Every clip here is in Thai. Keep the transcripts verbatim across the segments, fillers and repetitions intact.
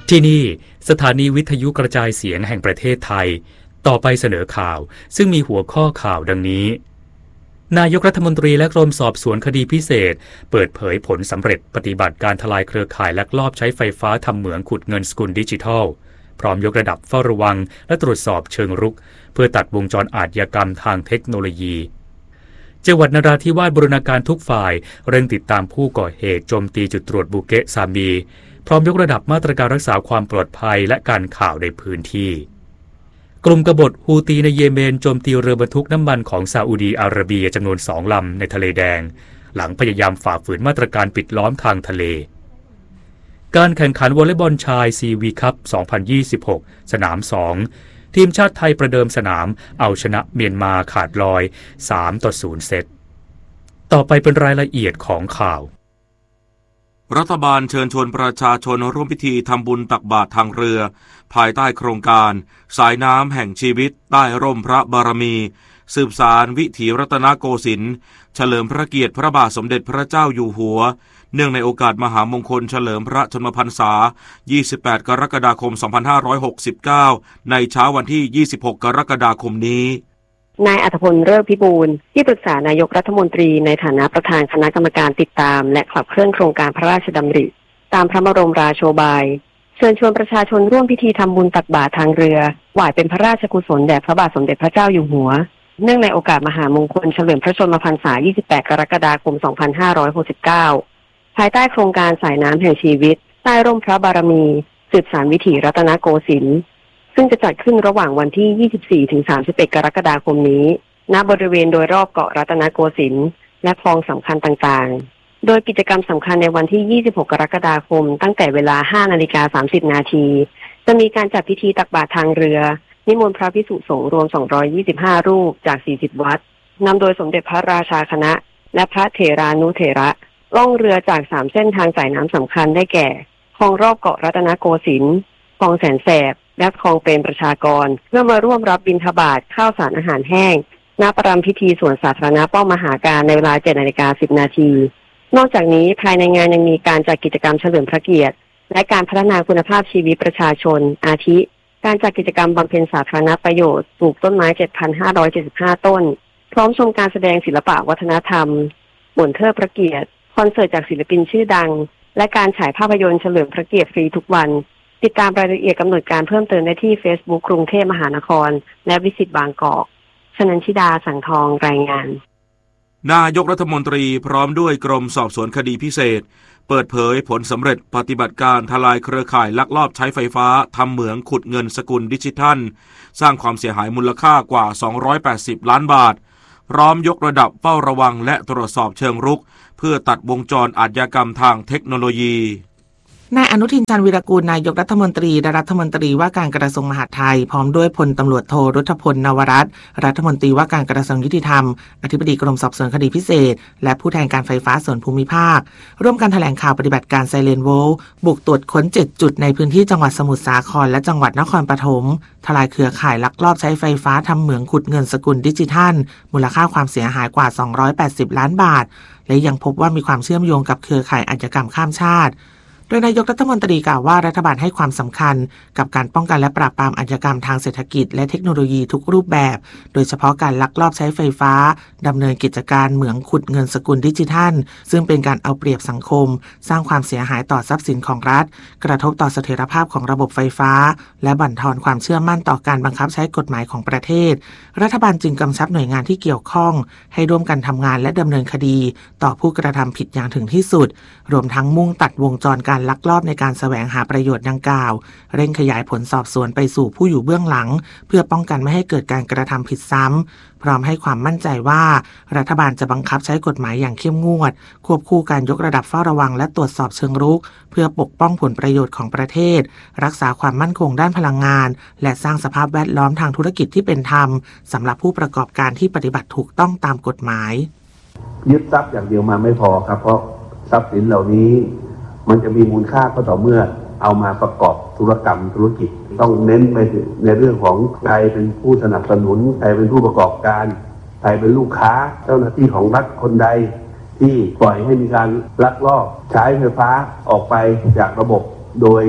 ที่นี่สถานีวิทยุกระจายเสียงแห่งประเทศไทยต่อไปเสนอข่าวซึ่งมีหัวข้อข่าวดังนี้นายกรัฐมนตรีและกรมสอบสวนคดีพิเศษเปิดเผยผลสำเร็จปฏิบัติการทลายเครือข่ายลักลอบใช้ไฟฟ้าทำเหมืองขุดเงินสกุลดิจิทัลพร้อมยกระดับเฝ้าระวังและตรวจสอบเชิงรุกเพื่อตัดวงจรอาชญากรรมทางเทคโนโลยีจังหวัดนราธิวาสบูรณาการทุกฝ่ายเร่งติดตามผู้ก่อเหตุโจมตีจุดตรวจบูเกะซามีพร้อมยกระดับมาตรการรักษาความปลอดภัยและการข่าวในพื้นที่กลุ่มกบฏฮูตีในเยเมนโจมตีเรือบรรทุกน้ำมันของซาอุดีอาระเบียจำนวนสองลำในทะเลแดงหลังพยายามฝ่าฝืนมาตรการปิดล้อมทางทะเลการแข่งขันวอลเลย์บอลชายซีวีคัพสองพันยี่สิบหกสนามสองทีมชาติไทยประเดิมสนามเอาชนะเมียนมาขาดลอยสามต่อศูนย์เซตต่อไปเป็นรายละเอียดของข่าวรัฐบาลเชิญชวนประชาชนร่วมพิธีทำบุญตักบาตรทางเรือภายใต้โครงการสายน้ำแห่งชีวิตใต้ร่มพระบารมีสืบสานวิถีรัตนโกสินทร์เฉลิมพระเกียรติพระบาทสมเด็จพระเจ้าอยู่หัวเนื่องในโอกาสมหามงคลเฉลิมพระชนมพรรษายี่สิบแปดกรกฎาคมสองพันห้าร้อยหกสิบเก้าในเช้าวันที่ยี่สิบหกกรกฎาคมนี้นายอัธพล ฤกษ์พิบูลที่ปรึกษานายกรัฐมนตรีในฐานะประธานคณะกรรมการติดตามและขับเคลื่อนโครงการพระราชดำริตามพระบรมราโชบายเชิญชวนประชาชนร่วมพิธีทำบุญตักบาตรทางเรือถวายเป็นพระราชกุศลแด่พระบาทสมเด็จพระเจ้าอยู่หัวเนื่องในโอกาสมหามงคลเฉลิมพระชนมพรรษายี่สิบแปดกรกฎาคมสองพันห้าร้อยหกสิบเก้าภายใต้โครงการสายน้ำแห่งชีวิตใต้ร่มพระบารมีสืบสานวิถีรัตนโกสินทร์ซึ่งจะจัดขึ้นระหว่างวันที่ ยี่สิบสี่ถึงสามสิบเอ็ด กรกฎาคมนี้ณบริเวณโดยรอบเกาะรัตนโกสินทร์และคลองสำคัญต่างๆโดยกิจกรรมสำคัญในวันที่ ยี่สิบหก กรกฎาคมตั้งแต่เวลา ห้านาฬิกาสามสิบ นาทีจะมีการจัดพิธีตักบาตรทางเรือนิมนต์พระภิกษุสงฆ์รวมสองร้อยยี่สิบห้ารูปจากสี่สิบวัดนำโดยสมเด็จพระราชาคณะและพระเถรานุเถระล่องเรือจากสามเส้นทางสายน้ำสำคัญได้แก่คลองรอบเกาะรัตนโกสินทร์คลองแสนแสบและคลองเปรมประชากรเพื่อมาร่วมรับบิณฑบาตข้าวสารอาหารแห้งณประรำพิธีสวนสาธารณะป้อมมหาการในเวลา เจ็ดนาฬิกาสิบ นาทีนอกจากนี้ภายในงานยังมีการจัดกิจกรรมเฉลิมพระเกียรติและการพัฒนาคุณภาพชีวิตประชาชนอาทิการจัดกิจกรรมบำเพ็ญสาธารณประโยชน์ปลูกต้นไม้ เจ็ดพันห้าร้อยเจ็ดสิบห้า ต้นพร้อมชมการแสดงศิลปะวัฒนธรรมบนเทิดพระเกียรติคอนเสิร์ตจากศิลปินชื่อดังและการฉายภาพยนตร์เฉลิมพระเกียรติฟรีทุกวันติดตามรายละเอียดกำหนดการเพิ่มเติมได้ที่ Facebook กรุงเทพมหานครและวิสิตบางกอกชนันชิดาสังทองรายงานนายกรัฐมนตรีพร้อมด้วยกรมสอบสวนคดีพิเศษเปิดเผยผลสำเร็จปฏิบัติการทลายเครือข่ายลักลอบใช้ไฟฟ้าทำเหมืองขุดเงินสกุลดิจิทัลสร้างความเสียหายมูลค่ากว่าสองร้อยแปดสิบล้านบาทพร้อมยกระดับเฝ้าระวังและตรวจสอบเชิงรุกเพื่อตัดวงจรอาชญากรรมทางเทคโนโลยีนายอนุทินชาญวีรกูลนายกรัฐมนตรีและรัฐมนตรีว่าการกระทรวงมหาดไทยพร้อมด้วยพลตำรวจโทรุทพลนวรัตน์รัฐมนตรีว่าการกระทรวงยุติธรรมอธิบดีกรมสอบสวนคดีพิเศษและผู้แทนการไฟฟ้าส่วนภูมิภาคร่วมกันแถลงข่าวปฏิบัติการไซเลนโวลต์บุกตรวจค้นเจ็ดจุดในพื้นที่จังหวัดสมุทรสาครและจังหวัดนครปฐมทลายเครือข่ายลักลอบใช้ไฟฟ้าทำเหมืองขุดเงินสกุลดิจิทัลมูลค่าความเสียหายกว่าสองร้อยแปดสิบล้านบาทและยังพบว่ามีความเชื่อมโยงกับเครือข่ายอาชญากรรมข้ามชาติโดยนายกรัฐมนตรีกล่าวว่ารัฐบาลให้ความสำคัญกับการป้องกันและปราบปรามอาชญากรรมทางเศรษฐกิจและเทคโนโลยีทุกรูปแบบโดยเฉพาะการลักลอบใช้ไฟฟ้าดำเนินกิจการเหมืองขุดเงินสกุลดิจิทัลซึ่งเป็นการเอาเปรียบสังคมสร้างความเสียหายต่อทรัพย์สินของรัฐกระทบต่อเสถียรภาพของระบบไฟฟ้าและบั่นทอนความเชื่อมั่นต่อการบังคับใช้กฎหมายของประเทศรัฐบาลจึงกำชับหน่วยงานที่เกี่ยวข้องให้ร่วมกันทำงานและดำเนินคดีต่อผู้กระทำผิดอย่างถึงที่สุดรวมทั้งมุ่งตัดวงจรการลักลอบในการแสวงหาประโยชน์ดังกล่าวเร่งขยายผลสอบสวนไปสู่ผู้อยู่เบื้องหลังเพื่อป้องกันไม่ให้เกิดการกระทำผิดซ้ำพร้อมให้ความมั่นใจว่ารัฐบาลจะบังคับใช้กฎหมายอย่างเข้มงวดควบคู่การยกระดับเฝ้าระวังและตรวจสอบเชิงรุกเพื่อปกป้องผลประโยชน์ของประเทศรักษาความมั่นคงด้านพลังงานและสร้างสภาพแวดล้อมทางธุรกิจที่เป็นธรรมสำหรับผู้ประกอบการที่ปฏิบัติถูกต้องตามกฎหมายยึดทรัพย์อย่างเดียวมาไม่พอครับเพราะทรัพย์สินเหล่านี้มันจะมีมูลค่าก็ต่อเมื่อเอามาประกอบธุรกรรมธุรกิจต้องเน้นไปในเรื่องของใครเป็นผู้สนับสนุนใครเป็นผู้ประกอบการใครเป็นลูกค้าเจ้าหน้าที่ของรัฐคนใดที่ปล่อยให้มีการลักลอบใช้ไฟฟ้าออกไปจากระบบโดย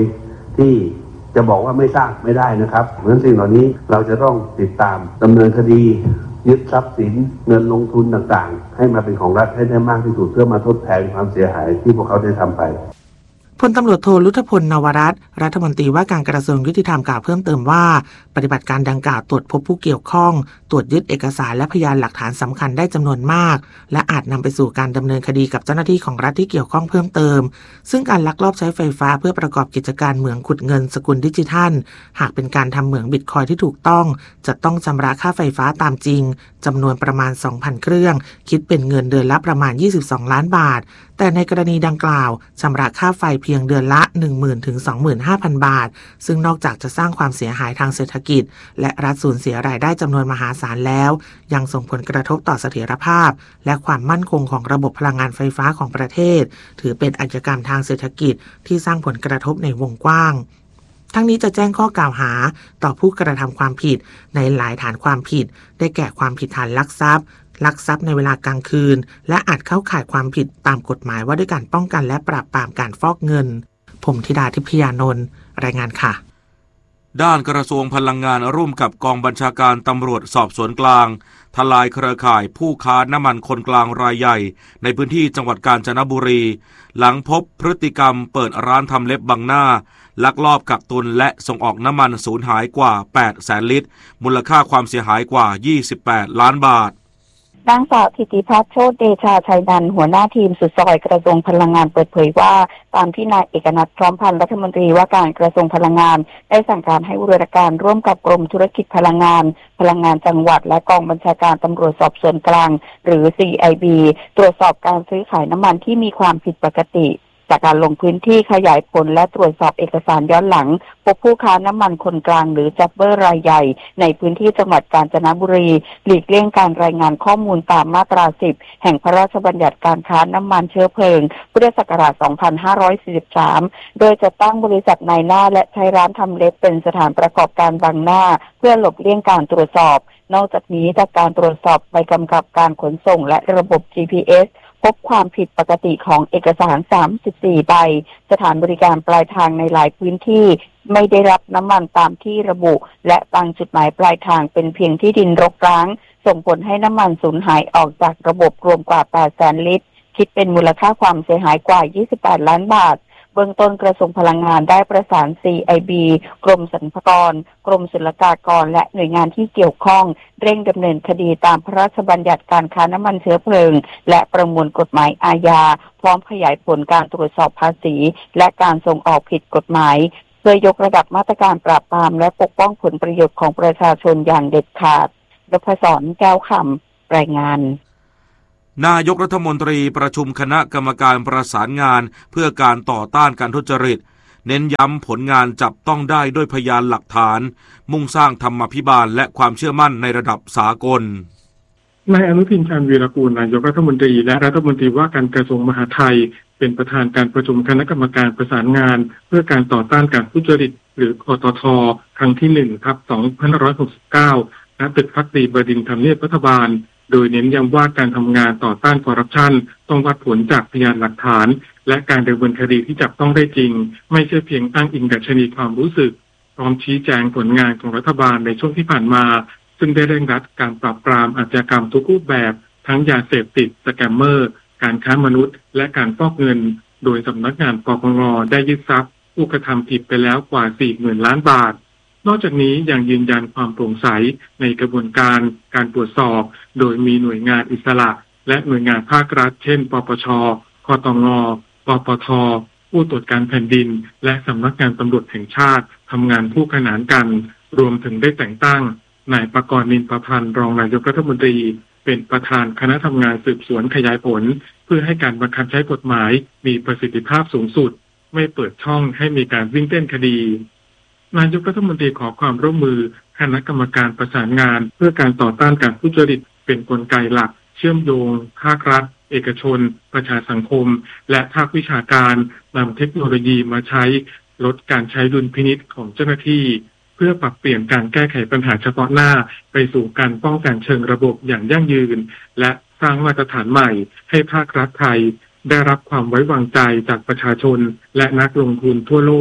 ที่จะบอกว่าไม่สร้างไม่ได้นะครับเพราะฉะนั้นสิ่งเหล่านี้เราจะต้องติดตามดำเนินคดียึดทรัพย์สินเงินลงทุนต่างๆให้มาเป็นของรัฐให้ได้มากที่สุดเพื่อมาทดแทนความเสียหายที่พวกเขาได้ทำไปพลตำรวจโทรุทธพลนวรัตน์รัฐมนตรีว่าการกระทรวงยุติธรรมกล่าวเพิ่มเติมว่าปฏิบัติการดังกล่าวตรวจพบผู้เกี่ยวข้องตรวจยึดเอกสารและพยานหลักฐานสำคัญได้จำนวนมากและอาจนำไปสู่การดำเนินคดีกับเจ้าหน้าที่ของรัฐที่เกี่ยวข้องเพิ่มเติมซึ่งการลักลอบใช้ไฟฟ้าเพื่อประกอบกิจการเหมืองขุดเงินสกุลดิจิทัลหากเป็นการทำเหมืองบิตคอยน์ที่ถูกต้องจะต้องชำระค่าไฟฟ้าตามจริงจำนวนประมาณ สองพัน เครื่องคิดเป็นเงินเดือนละประมาณยี่สิบสองล้านบาทแต่ในกรณีดังกล่าวชำระค่าไฟเพียงเดือนละ หนึ่งหมื่น ถึง สองหมื่นห้าพัน บาทซึ่งนอกจากจะสร้างความเสียหายทางเศรษฐกิจและรัฐสูญเสียรายได้จำนวนมหาศาลแล้วยังส่งผลกระทบต่อเสถียรภาพและความมั่นคงของระบบพลังงานไฟฟ้าของประเทศถือเป็นอาชญากรรมทางเศรษฐกิจที่สร้างผลกระทบในวงกว้างทั้งนี้จะแจ้งข้อกล่าวหาต่อผู้กระทำความผิดในหลายฐานความผิดได้แก่ความผิดฐานลักทรัพย์ลักทรัพย์ในเวลากลางคืนและอาจเข้าข่ายความผิดตามกฎหมายว่าด้วยการป้องกันและปราบปรามการฟอกเงินผมธิดาทิพยานนท์รายงานค่ะด้านกระทรวงพลังงานร่วมกับกองบัญชาการตำรวจสอบสวนกลางทลายเครือข่ายผู้ค้าน้ำมันคนกลางรายใหญ่ในพื้นที่จังหวัดกาญจนบุรีหลังพบพฤติกรรมเปิดร้านทำเล็บบังหน้าลักลอบกักตุนและส่งออกน้ำมันสูญหายกว่าแปดแสนลิตรมูลค่าความเสียหายกว่ายี่สิบแปดล้านบาทนางสาวธิติพัฒน์โชติเดชาชัยนันท์หัวหน้าทีมสุดซอยกระทรวงพลังงานเปิดเผยว่าตามที่นายเอกนัทพร้อมพันธ์รัฐมนตรีว่าการกระทรวงพลังงานได้สั่งการให้บูรณาการร่วมกับกรมธุรกิจพลังงานพลังงานจังหวัดและกองบัญชาการตำรวจสอบสวนกลางหรือ ซี ไอ บี ตรวจสอบการซื้อขายน้ำมันที่มีความผิดปกติจากการลงพื้นที่ขยายผลและตรวจสอบเอกสารย้อนหลังพบผู้ค้าน้ำมันคนกลางหรือจับเบอร์รายใหญ่ในพื้นที่จังหวัดกาญจนบุรีหลีกเลี่ยงการรายงานข้อมูลตามมาตราสิบแห่งพระราชบัญญัติการค้าน้ำมันเชื้อเพลิงพุทธศักราชสองพันห้าร้อยสี่สิบสามโดยจะตั้งบริษัทนายหน้าและใช้ร้านทำเล็บเป็นสถานประกอบการบังหน้าเพื่อหลบเลี่ยงการตรวจสอบนอกจากนี้จากการตรวจสอบใบกำกับการขนส่งและระบบ จี พี เอสพบความผิดปกติของเอกสารสามสิบสี่ใบสถานบริการปลายทางในหลายพื้นที่ไม่ได้รับน้ำมันตามที่ระบุและบางจุดหมายปลายทางเป็นเพียงที่ดินรกร้างส่งผลให้น้ำมันสูญหายออกจากระบบรวมกว่าแปดแสนลิตรคิดเป็นมูลค่าความเสียหายกว่ายี่สิบแปดล้านบาทเบื้องต้นกระทรวงพลังงานได้ประสาน ซี ไอ บี กรมสรรพากรกรมศุลกากรและหน่วยงานที่เกี่ยวข้องเร่งดำเนินคดีตามพระราชบัญญัติการค้าน้ำมันเชื้อเพลิงและประมวลกฎหมายอาญาพร้อมขยายผลการตรวจสอบภาษีและการส่งออกผิดกฎหมายเพื่อยกระดับมาตรการปราบปรามและปกป้องผลประโยชน์ของประชาชนอย่างเด็ดขาดนพศรแก้วคำรายงานนายกรัฐมนตรีประชุมคณะกรรมการประสานงานเพื่อการต่อต้านการทุจริตเน้นย้ำผลงานจับต้องได้ด้วยพยานหลักฐานมุ่งสร้างธรรมาภิบาลและความเชื่อมั่นในระดับสากลนายอนุทินชาญวีรกูลนายกรัฐมนตรีและรัฐมนตรีว่าการกระทรวงมหาดไทยเป็นประธานการประชุมคณะกรรมการประสานงานเพื่อการต่อต้านการทุจริตหรือคตท.ครั้งที่หนึ่งทับสองพันห้าร้อยหกสิบเก้าณตึกภักดีบดินทร์ทำเนียบรัฐบาลโดยเน้นย้ำว่าการทำงานต่อต้านคอร์รัปชันต้องวัดผลจากพยานหลักฐานและการดำเนินคดีที่จับต้องได้จริงไม่ใช่เพียงอ้างอิงดัชนีความรู้สึกพร้อมชี้แจงผลงานของรัฐบาลในช่วงที่ผ่านมาซึ่งได้เร่งรัดการปราบปรามอาชญากรรมทุกรูปแบบทั้งยาเสพติดสแกมเมอร์การค้ามนุษย์และการฟอกเงินโดยสำนักงานปปง.ได้ยึดทรัพย์ผู้กระทำผิดไปแล้วกว่า สี่หมื่น ล้านบาทนอกจากนี้ยังยืนยันความโปร่งใสในกระบวนการการตรวจสอบโดยมีหน่วยงานอิสระและหน่วยงานภาครัฐเช่นปปช.คตง.ปปท.ผู้ตรวจการแผ่นดินและสำนักงานตำรวจแห่งชาติทำงานคู่ขนานกันรวมถึงได้แต่งตั้งนายปกรณ์ นินประพันธ์รองนายกรัฐมนตรีเป็นประธานคณะทำงานสืบสวนขยายผลเพื่อให้การบังคับใช้กฎหมายมีประสิทธิภาพสูงสุดไม่เปิดช่องให้มีการวิ่งเต้นคดีนายกรัฐมนตรีขอความร่วมมือคณะกรรมการประสานงานเพื่อการต่อต้านการทุจริตเป็นกลไกหลักเชื่อมโยงภาครัฐเอกชนประชาสังคมและภาควิชาการนำเทคโนโลยีมาใช้ลดการใช้ดุลพินิจของเจ้าหน้าที่เพื่อปรับเปลี่ยนการแก้ไขปัญหาเฉพาะหน้าไปสู่การป้องกันเชิงระบบอย่างยั่งยืนและสร้างมาตรฐานใหม่ให้ภาครัฐไทยได้รับความไว้วางใจจากประชาชนและนักลงทุนทั่วโลก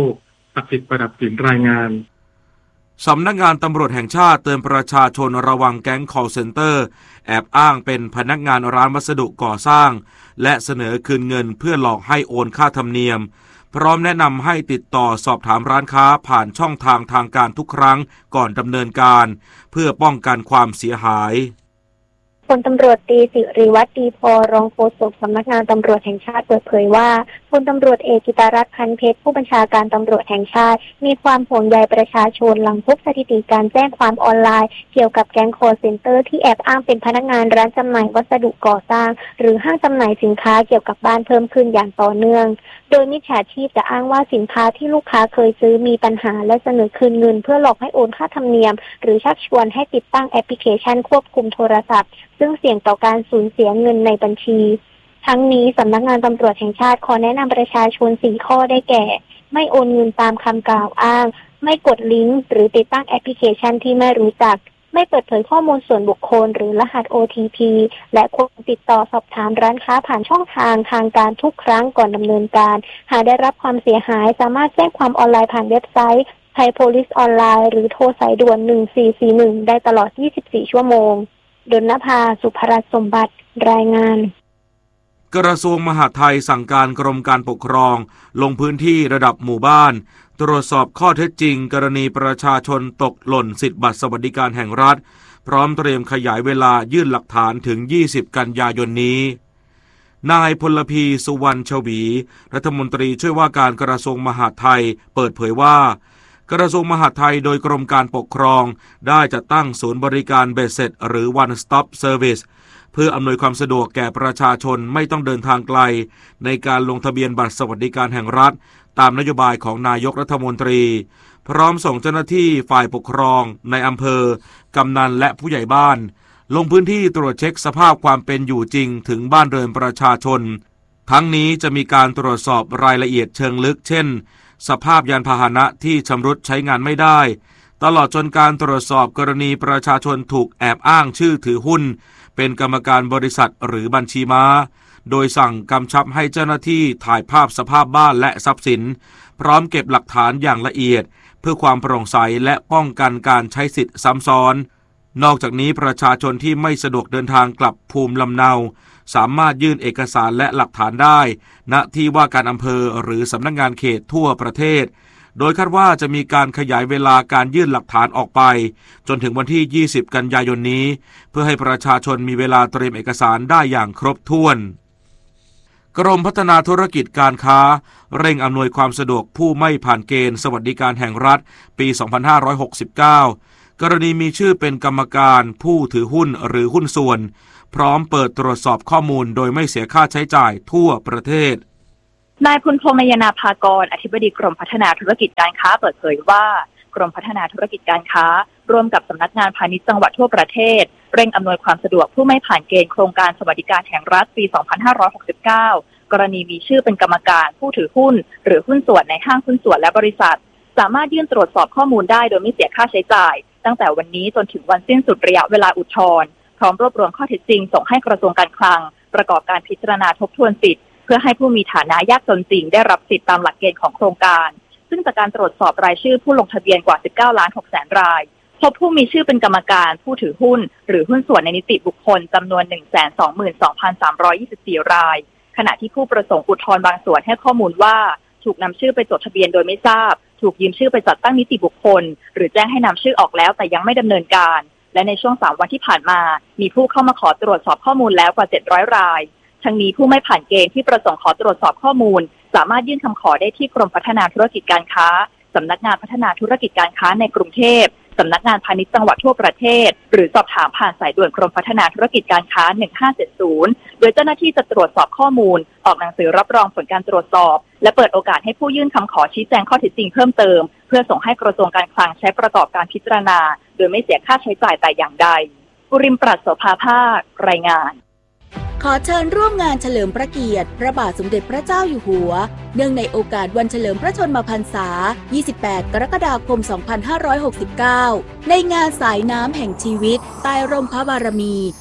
ศักดิ์สิทธิ์ประดับสินรายงานสำนักงานตำรวจแห่งชาติเตือนประชาชนระวังแก๊ง call center แอบอ้างเป็นพนักงานร้านวัสดุก่อสร้างและเสนอคืนเงินเพื่อหลอกให้โอนค่าธรรมเนียมพร้อมแนะนำให้ติดต่อสอบถามร้านค้าผ่านช่องทางทางการทุกครั้งก่อนดำเนินการเพื่อป้องกันความเสียหายพลตำรวจตรีสิริวัฒน์ดีพอรองโฆษกสำนักงานตำรวจแห่งชาติเปิดเผยว่าพลตำรวจเอกกิตรัตน์ พันเพชรผู้บัญชาการตำรวจแห่งชาติมีความห่วงใยประชาชนหลังพบสถิติการแจ้งความออนไลน์เกี่ยวกับแก๊ง call center ที่แอบอ้างเป็นพนักงานร้านจำหน่ายวัสดุก่อสร้างหรือห้างจำหน่ายสินค้าเกี่ยวกับบ้านเพิ่มขึ้นอย่างต่อเนื่องโดยมิจฉาชีพจะอ้างว่าสินค้าที่ลูกค้าเคยซื้อมีปัญหาและเสนอคืนเงินเพื่อหลอกให้โอนค่าธรรมเนียมหรือชักชวนให้ติดตั้งแอปพลิเคชันควบคุมโทรศัพท์ซึ่งเสี่ยงต่อการสูญเสียเงินในบัญชีทั้งนี้สำนักงานตำรวจแห่งชาติขอแนะนำประชาชนสี่ข้อได้แก่ไม่โอนเงินตามคำกล่าวอ้างไม่กดลิงก์หรือติดตั้งแอปพลิเคชันที่ไม่รู้จักไม่เปิดเผยข้อมูลส่วนบุคคลหรือรหัส โอ ที พี และควรติดต่อสอบถามร้านค้าผ่านช่องทางทางการทุกครั้งก่อนดำเนินการหากได้รับความเสียหายสามารถแจ้งความออนไลน์ผ่านเว็บไซต์ Thai Police Online หรือโทรสายด่วนหนึ่งสี่สี่หนึ่งได้ตลอดยี่สิบสี่ชั่วโมงดลนภา สุภรัตน์สมบัติรายงานกระทรวงมหาดไทยสั่งการกรมการปกครองลงพื้นที่ระดับหมู่บ้านตรวจสอบข้อเท็จจริงกรณีประชาชนตกหล่นสิทธิบัตรสวัสดิการแห่งรัฐพร้อมเตรียมขยายเวลายื่นหลักฐานถึงยี่สิบกันยายนนี้นายพลพีสุวรรณชวีรัฐมนตรีช่วยว่าการกระทรวงมหาดไทยเปิดเผยว่ากระทรวงมหาดไทยโดยกรมการปกครองได้จัดตั้งศูนย์บริการเบ็ดเสร็จหรือ One Stop Service เพื่ออำนวยความสะดวกแก่ประชาชนไม่ต้องเดินทางไกลในการลงทะเบียนบัตรสวัสดิการแห่งรัฐตามนโยบายของนายกรัฐมนตรีพร้อมส่งเจ้าหน้าที่ฝ่ายปกครองในอำเภอกำนันและผู้ใหญ่บ้านลงพื้นที่ตรวจเช็คสภาพความเป็นอยู่จริงถึงบ้านเรือนประชาชนทั้งนี้จะมีการตรวจสอบรายละเอียดเชิงลึกเช่นสภาพยานพาหนะที่ชำรุดใช้งานไม่ได้ตลอดจนการตรวจสอบกรณีประชาชนถูกแอบอ้างชื่อถือหุ้นเป็นกรรมการบริษัทหรือบัญชีม้าโดยสั่งกำชับให้เจ้าหน้าที่ถ่ายภาพสภาพบ้านและทรัพย์สินพร้อมเก็บหลักฐานอย่างละเอียดเพื่อความโปร่งใสและป้องกันการใช้สิทธิ์ซ้ำซ้อนนอกจากนี้ประชาชนที่ไม่สะดวกเดินทางกลับภูมิลำเนาสามารถยื่นเอกสารและหลักฐานได้ณที่ว่าการอำเภอหรือสำนักงานเขตทั่วประเทศโดยคาดว่าจะมีการขยายเวลาการยื่นหลักฐานออกไปจนถึงวันที่ยี่สิบกันยายนนี้เพื่อให้ประชาชนมีเวลาเตรียมเอกสารได้อย่างครบถ้วนกรมพัฒนาธุรกิจการค้าเร่งอำนวยความสะดวกผู้ไม่ผ่านเกณฑ์สวัสดิการแห่งรัฐปีสองพันห้าร้อยหกสิบเก้ากรณีมีชื่อเป็นกรรมการผู้ถือหุ้นหรือหุ้นส่วนพร้อมเปิดตรวจสอบข้อมูลโดยไม่เสียค่าใช้จ่ายทั่วประเทศนายพุนพงษ์นยนาภากรอธิบดีกรมพัฒนาธุรกิจการค้าเปิดเผยว่ากรมพัฒนาธุรกิจการค้าร่วมกับสำนักงานพาณิชย์จังหวัดทั่วประเทศเร่งอำนวยความสะดวกผู้ไม่ผ่านเกณฑ์โครงการสวัสดิการแห่งรัฐปีสองพันห้าร้อยหกสิบเก้ากรณีมีชื่อเป็นกรรมการผู้ถือหุ้นหรือหุ้นส่วนในห้างหุ้นส่วนและบริษัทสามารถยื่นตรวจสอบข้อมูลได้โดยไม่เสียค่าใช้จ่ายตั้งแต่วันนี้จนถึงวันสิ้นสุดระยะเวลาอุทธรณ์พร้อมรวบรวมข้อเท็จจริงส่งให้กระทรวงการคลังประกอบการพิจารณาทบทวนสิทธิเพื่อให้ผู้มีฐานะยากจนจริงได้รับสิทธิตามหลักเกณฑ์ของโครงการซึ่งจากการตรวจสอบรายชื่อผู้ลงทะเบียนกว่าสิบเก้าล้านหกแสนรายพบผู้มีชื่อเป็นกรรมการผู้ถือหุ้นหรือหุ้นส่วนในนิติบุคคลจำนวน หนึ่งแสนสองหมื่นสองพันสามร้อยยี่สิบสี่ รายขณะที่ผู้ประสงค์อุทธรณ์บางส่วนให้ข้อมูลว่าถูกนำชื่อไปจดทะเบียนโดยไม่ทราบถูกยืมชื่อไปจัดตั้งนิติบุคคลหรือแจ้งให้นำชื่อออกแล้วแต่ยังไม่ดำเนินการและในช่วงสามวันที่ผ่านมามีผู้เข้ามาขอตรวจสอบข้อมูลแล้วกว่าเจ็ดร้อยรายทั้งนี้ผู้ไม่ผ่านเกณฑ์ที่ประสงค์ขอตรวจสอบข้อมูลสามารถยื่นคำขอได้ที่กรมพัฒนาธุรกิจการค้าสำนักงานพัฒนาธุรกิจการค้าในกรุงเทพสำนักงานพาณิชย์จังหวัดทั่วประเทศหรือสอบถามผ่านสายด่วนกรมพัฒนาธุรกิจการค้าหนึ่งห้าเจ็ดศูนย์โดยเจ้าหน้าที่จะตรวจสอบข้อมูลออกหนังสือรับรองผลการตรวจสอบและเปิดโอกาสให้ผู้ยื่นคำขอชี้แจงข้อเท็จจริงเพิ่มเติมเพื่อส่งให้กระทรวงการคลังใช้ประกอบการพิจารณาโดยไม่เสียค่าใช้จ่ายแต่อย่างใดปุริมปรัชโสภาภาครายงานขอเชิญร่วมงานเฉลิมพระเกียรติพระบาทสมเด็จพระเจ้าอยู่หัวเนื่องในโอกาสวันเฉลิมพระชนมพรรษายี่สิบแปดกรกฎาคมสองพันห้าร้อยหกสิบเก้าในงานสายน้ำแห่งชีวิตใต้ร่มพระบารมี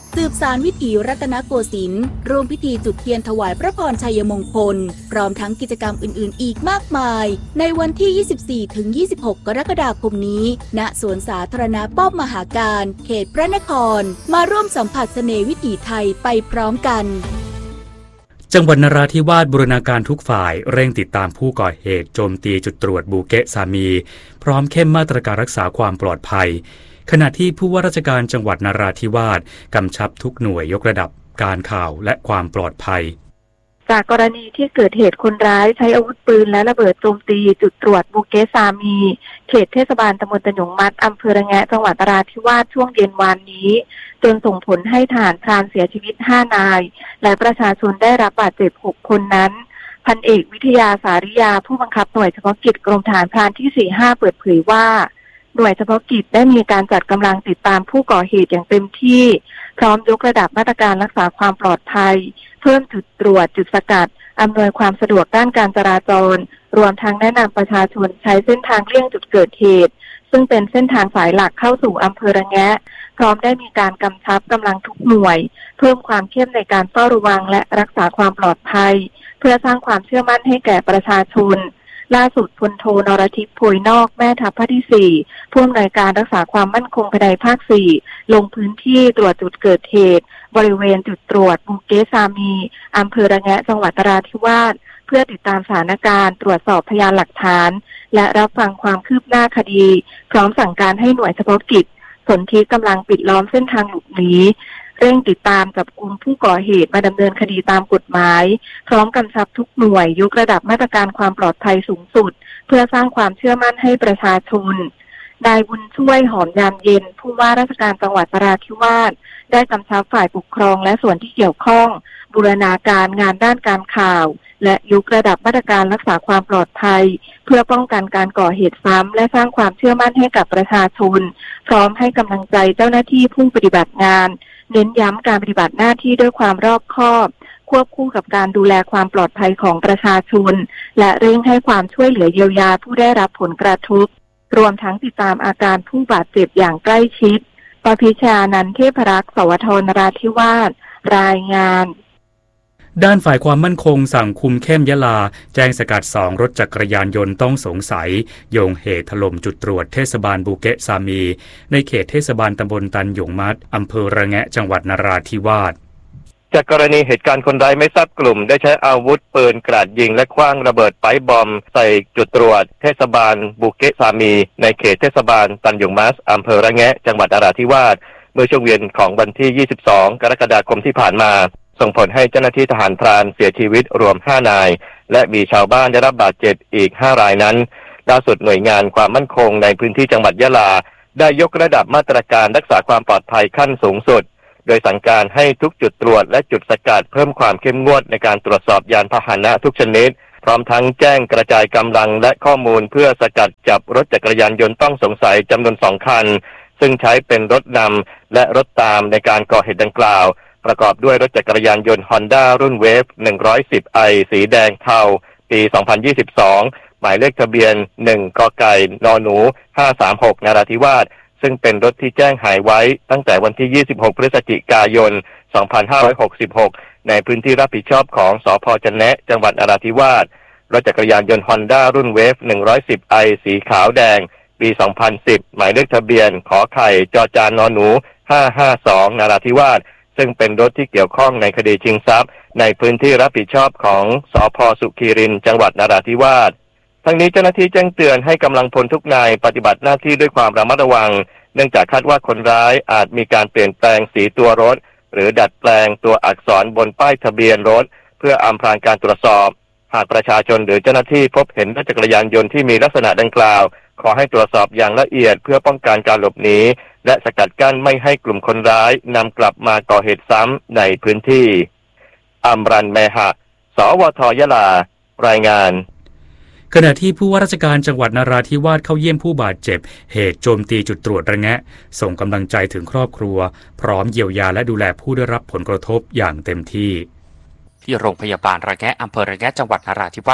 สืบสานวิถีรัตนโกสินทร์ร่วมพิธีจุดเทียนถวายพระพรชัยมงคลพร้อมทั้งกิจกรรมอื่นๆอีกมากมายในวันที่ ยี่สิบสี่ถึงยี่สิบหก กรกฎาคมนี้ณสวนสาธารณะป้อมมหาการเขตพระนครมาร่วมสัมผัสเสน่ห์วิถีไทยไปพร้อมกันจังหวัดนราธิวาสบูรณาการทุกฝ่ายเร่งติดตามผู้ก่อเหตุโจมตีจุดตรวจบูเกะซามีพร้อมเข้มมาตรการรักษาความปลอดภัยขณะที่ผู้ว่าราชการจังหวัดนราธิวาสกำชับทุกหน่วยยกระดับการข่าวและความปลอดภัยจากกรณีที่เกิดเหตุคนร้ายใช้อาวุธปืนและระเบิดโจมตีจุดตรวจบูเกะซามีเขตเทศบาลตำบลตะหยงมัดอำเภอระแงะจังหวัดนราธิวาสช่วงเย็นวานนี้จนส่งผลให้ทหารพรานเสียชีวิตห้านายและประชาชนได้รับบาดเจ็บหกคนนั้นพันเอกวิทยาสาริยาผู้บังคับหน่วยเฉพาะกิจกรมทหารพรานที่สี่สิบห้าเปิดเผยว่าหน่วยเฉพาะกิจได้มีการจัดกำลังติดตามผู้ก่อเหตุอย่างเต็มที่พร้อมยกระดับมาตรการรักษาความปลอดภัยเพิ่มจุดตรวจจุดสกัดอำนวยความสะดวกด้านการจราจรรวมทั้งแนะนำประชาชนใช้เส้นทางเลี่ยงจุดเกิดเหตุซึ่งเป็นเส้นทางสายหลักเข้าสู่อำเภอระแงะพร้อมได้มีการกำชับกำลังทุกหน่วยเพิ่มความเข้มในการเฝ้าระวังและรักษาความปลอดภัยเพื่อสร้างความเชื่อมั่นให้แก่ประชาชนล่าสุดพลโทนรทิพย์โพยนอกแม่ทัพภาคที่สี่ผู้อำนวยการรักษาความมั่นคงภายในภาคสี่ลงพื้นที่ตรวจจุดเกิดเหตุบริเวณจุดตรวจบูเกะซามีอำเภอระแงะจังหวัดนราธิวาสเพื่อติดตามสถานการณ์ตรวจสอบพยานหลักฐานและรับฟังความคืบหน้าคดีพร้อมสั่งการให้หน่วยเฉพาะกิจสนธิกำลังปิดล้อมเส้นทางหลบหนีเร่งติดตามจับกุมผู้ก่อเหตุมาดำเนินคดีตามกฎหมายพร้อมกำชับทุกหน่วยยกระดับมาตรการความปลอดภัยสูงสุดเพื่อสร้างความเชื่อมั่นให้ประชาชนนายบุญช่วยหอมยามเย็นผู้ว่าราชการจังหวัดนราธิวาสได้กำชับฝ่ายปกครองและส่วนที่เกี่ยวข้องบูรณาการงานด้านการข่าวและยกระดับมาตรการรักษาความปลอดภัยเพื่อป้องกันการก่อเหตุซ้ำและสร้างความเชื่อมั่นให้กับประชาชนพร้อมให้กำลังใจเจ้าหน้าที่ผู้ปฏิบัติงานเน้นย้ำการปฏิบัติหน้าที่ด้วยความรอบคอบควบคู่กับการดูแลความปลอดภัยของประชาชนและเร่งให้ความช่วยเหลือเยียวยาผู้ได้รับผลกระทบรวมทั้งติดตามอาการผู้บาดเจ็บอย่างใกล้ชิดปพิชานันท์เทพรักษ์สวทนราธิวาสรายงานด้านฝ่ายความมั่นคงสั่งคุมเข้มยะลาแจ้งสกัดสองรถจักรยานยนต์ต้องสงสัยโยงเหตุถล่มจุดตรวจเทศบาลบูเกะซามีในเขตเทศบาลตำบลตันหยงมัดอำเภอระแงะจังหวัดนราธิวาสจากกรณีเหตุการณ์คนร้ายไม่ทราบกลุ่มได้ใช้อาวุธปืนกราดยิงและขว้างระเบิดไปบอมใส่จุดตรวจเทศบาลบูเกะซามีในเขตเทศบาลตันหยงมัดอำเภอระแงะจังหวัดนราธิวาสเมื่อช่วงเย็นของวันที่ยี่สิบสองกรกฎาคมที่ผ่านมาส่งผลให้เจ้าหน้าที่ทหารพรานเสียชีวิตรวมห้านายและมีชาวบ้านได้รับบาดเจ็บอีกห้ารายนั้นล่าสุดหน่วยงานความมั่นคงในพื้นที่จังหวัดยะลาได้ยกระดับมาตรการรักษาความปลอดภัยขั้นสูงสุดโดยสั่งการให้ทุกจุดตรวจและจุดสกัดเพิ่มความเข้มงวดในการตรวจสอบยานพาหนะทุกชนิดพร้อมทั้งแจ้งกระจายกำลังและข้อมูลเพื่อสกัดจับรถจักรยานยนต์ต้องสงสัยจำนวนสองคันซึ่งใช้เป็นรถนำและรถตามในการก่อเหตุดังกล่าวประกอบด้วยรถจักรยานยนต์ Honda รุ่นเวฟ หนึ่งร้อยสิบไอ สีแดงเทาปี สองพันยี่สิบสอง หมายเลขทะเบียน หนึ่ง กไก่นหนู ห้าสามหก นราธิวาสซึ่งเป็นรถที่แจ้งหายไว้ตั้งแต่วันที่ ยี่สิบหก พฤศจิกายน สองพันห้าร้อยหกสิบหก ในพื้นที่รับผิดชอบของสภ.จันแนะจังหวัดนราธิวาสรถจักรยานยนต์ Honda รุ่นเวฟ หนึ่งร้อยสิบไอ สีขาวแดงปี สองพันสิบ หมายเลขทะเบียนขอไข่จอจานนหนู ห้าห้าสอง นราธิวาสซึ่งเป็นรถที่เกี่ยวข้องในคดีชิงทรัพย์ในพื้นที่รับผิดชอบของสภ.สุขีรินทร์จังหวัดนราธิวาสทั้งนี้เจ้าหน้าที่แจ้งเตือนให้กำลังพลทุกนายปฏิบัติหน้าที่ด้วยความระมัดระวังเนื่องจากคาดว่าคนร้ายอาจมีการเปลี่ยนแปลงสีตัวรถหรือดัดแปลงตัวอักษรบนป้ายทะเบียนรถเพื่ออำพรางการตรวจสอบหากประชาชนหรือเจ้าหน้าที่พบเห็นรถจักรยานยนต์ที่มีลักษณะดังกล่าวขอให้ตรวจสอบอย่างละเอียดเพื่อป้องกันการหลบหนีและสกัดกั้นไม่ให้กลุ่มคนร้ายนำกลับมาก่อเหตุซ้ำในพื้นที่อัมรันเมหะสวทยะลารายงานขณะที่ผู้ว่าราชการจังหวัดนราธิวาสเข้าเยี่ยมผู้บาดเจ็บเหตุโจมตีจุดตรวจระแงะส่งกำลังใจถึงครอบครัวพร้อมเยียวยาและดูแลผู้ได้รับผลกระทบอย่างเต็มที่ที่โรงพยาบาลระแงะอำเภอระแงะจังหวัดนราธิวาส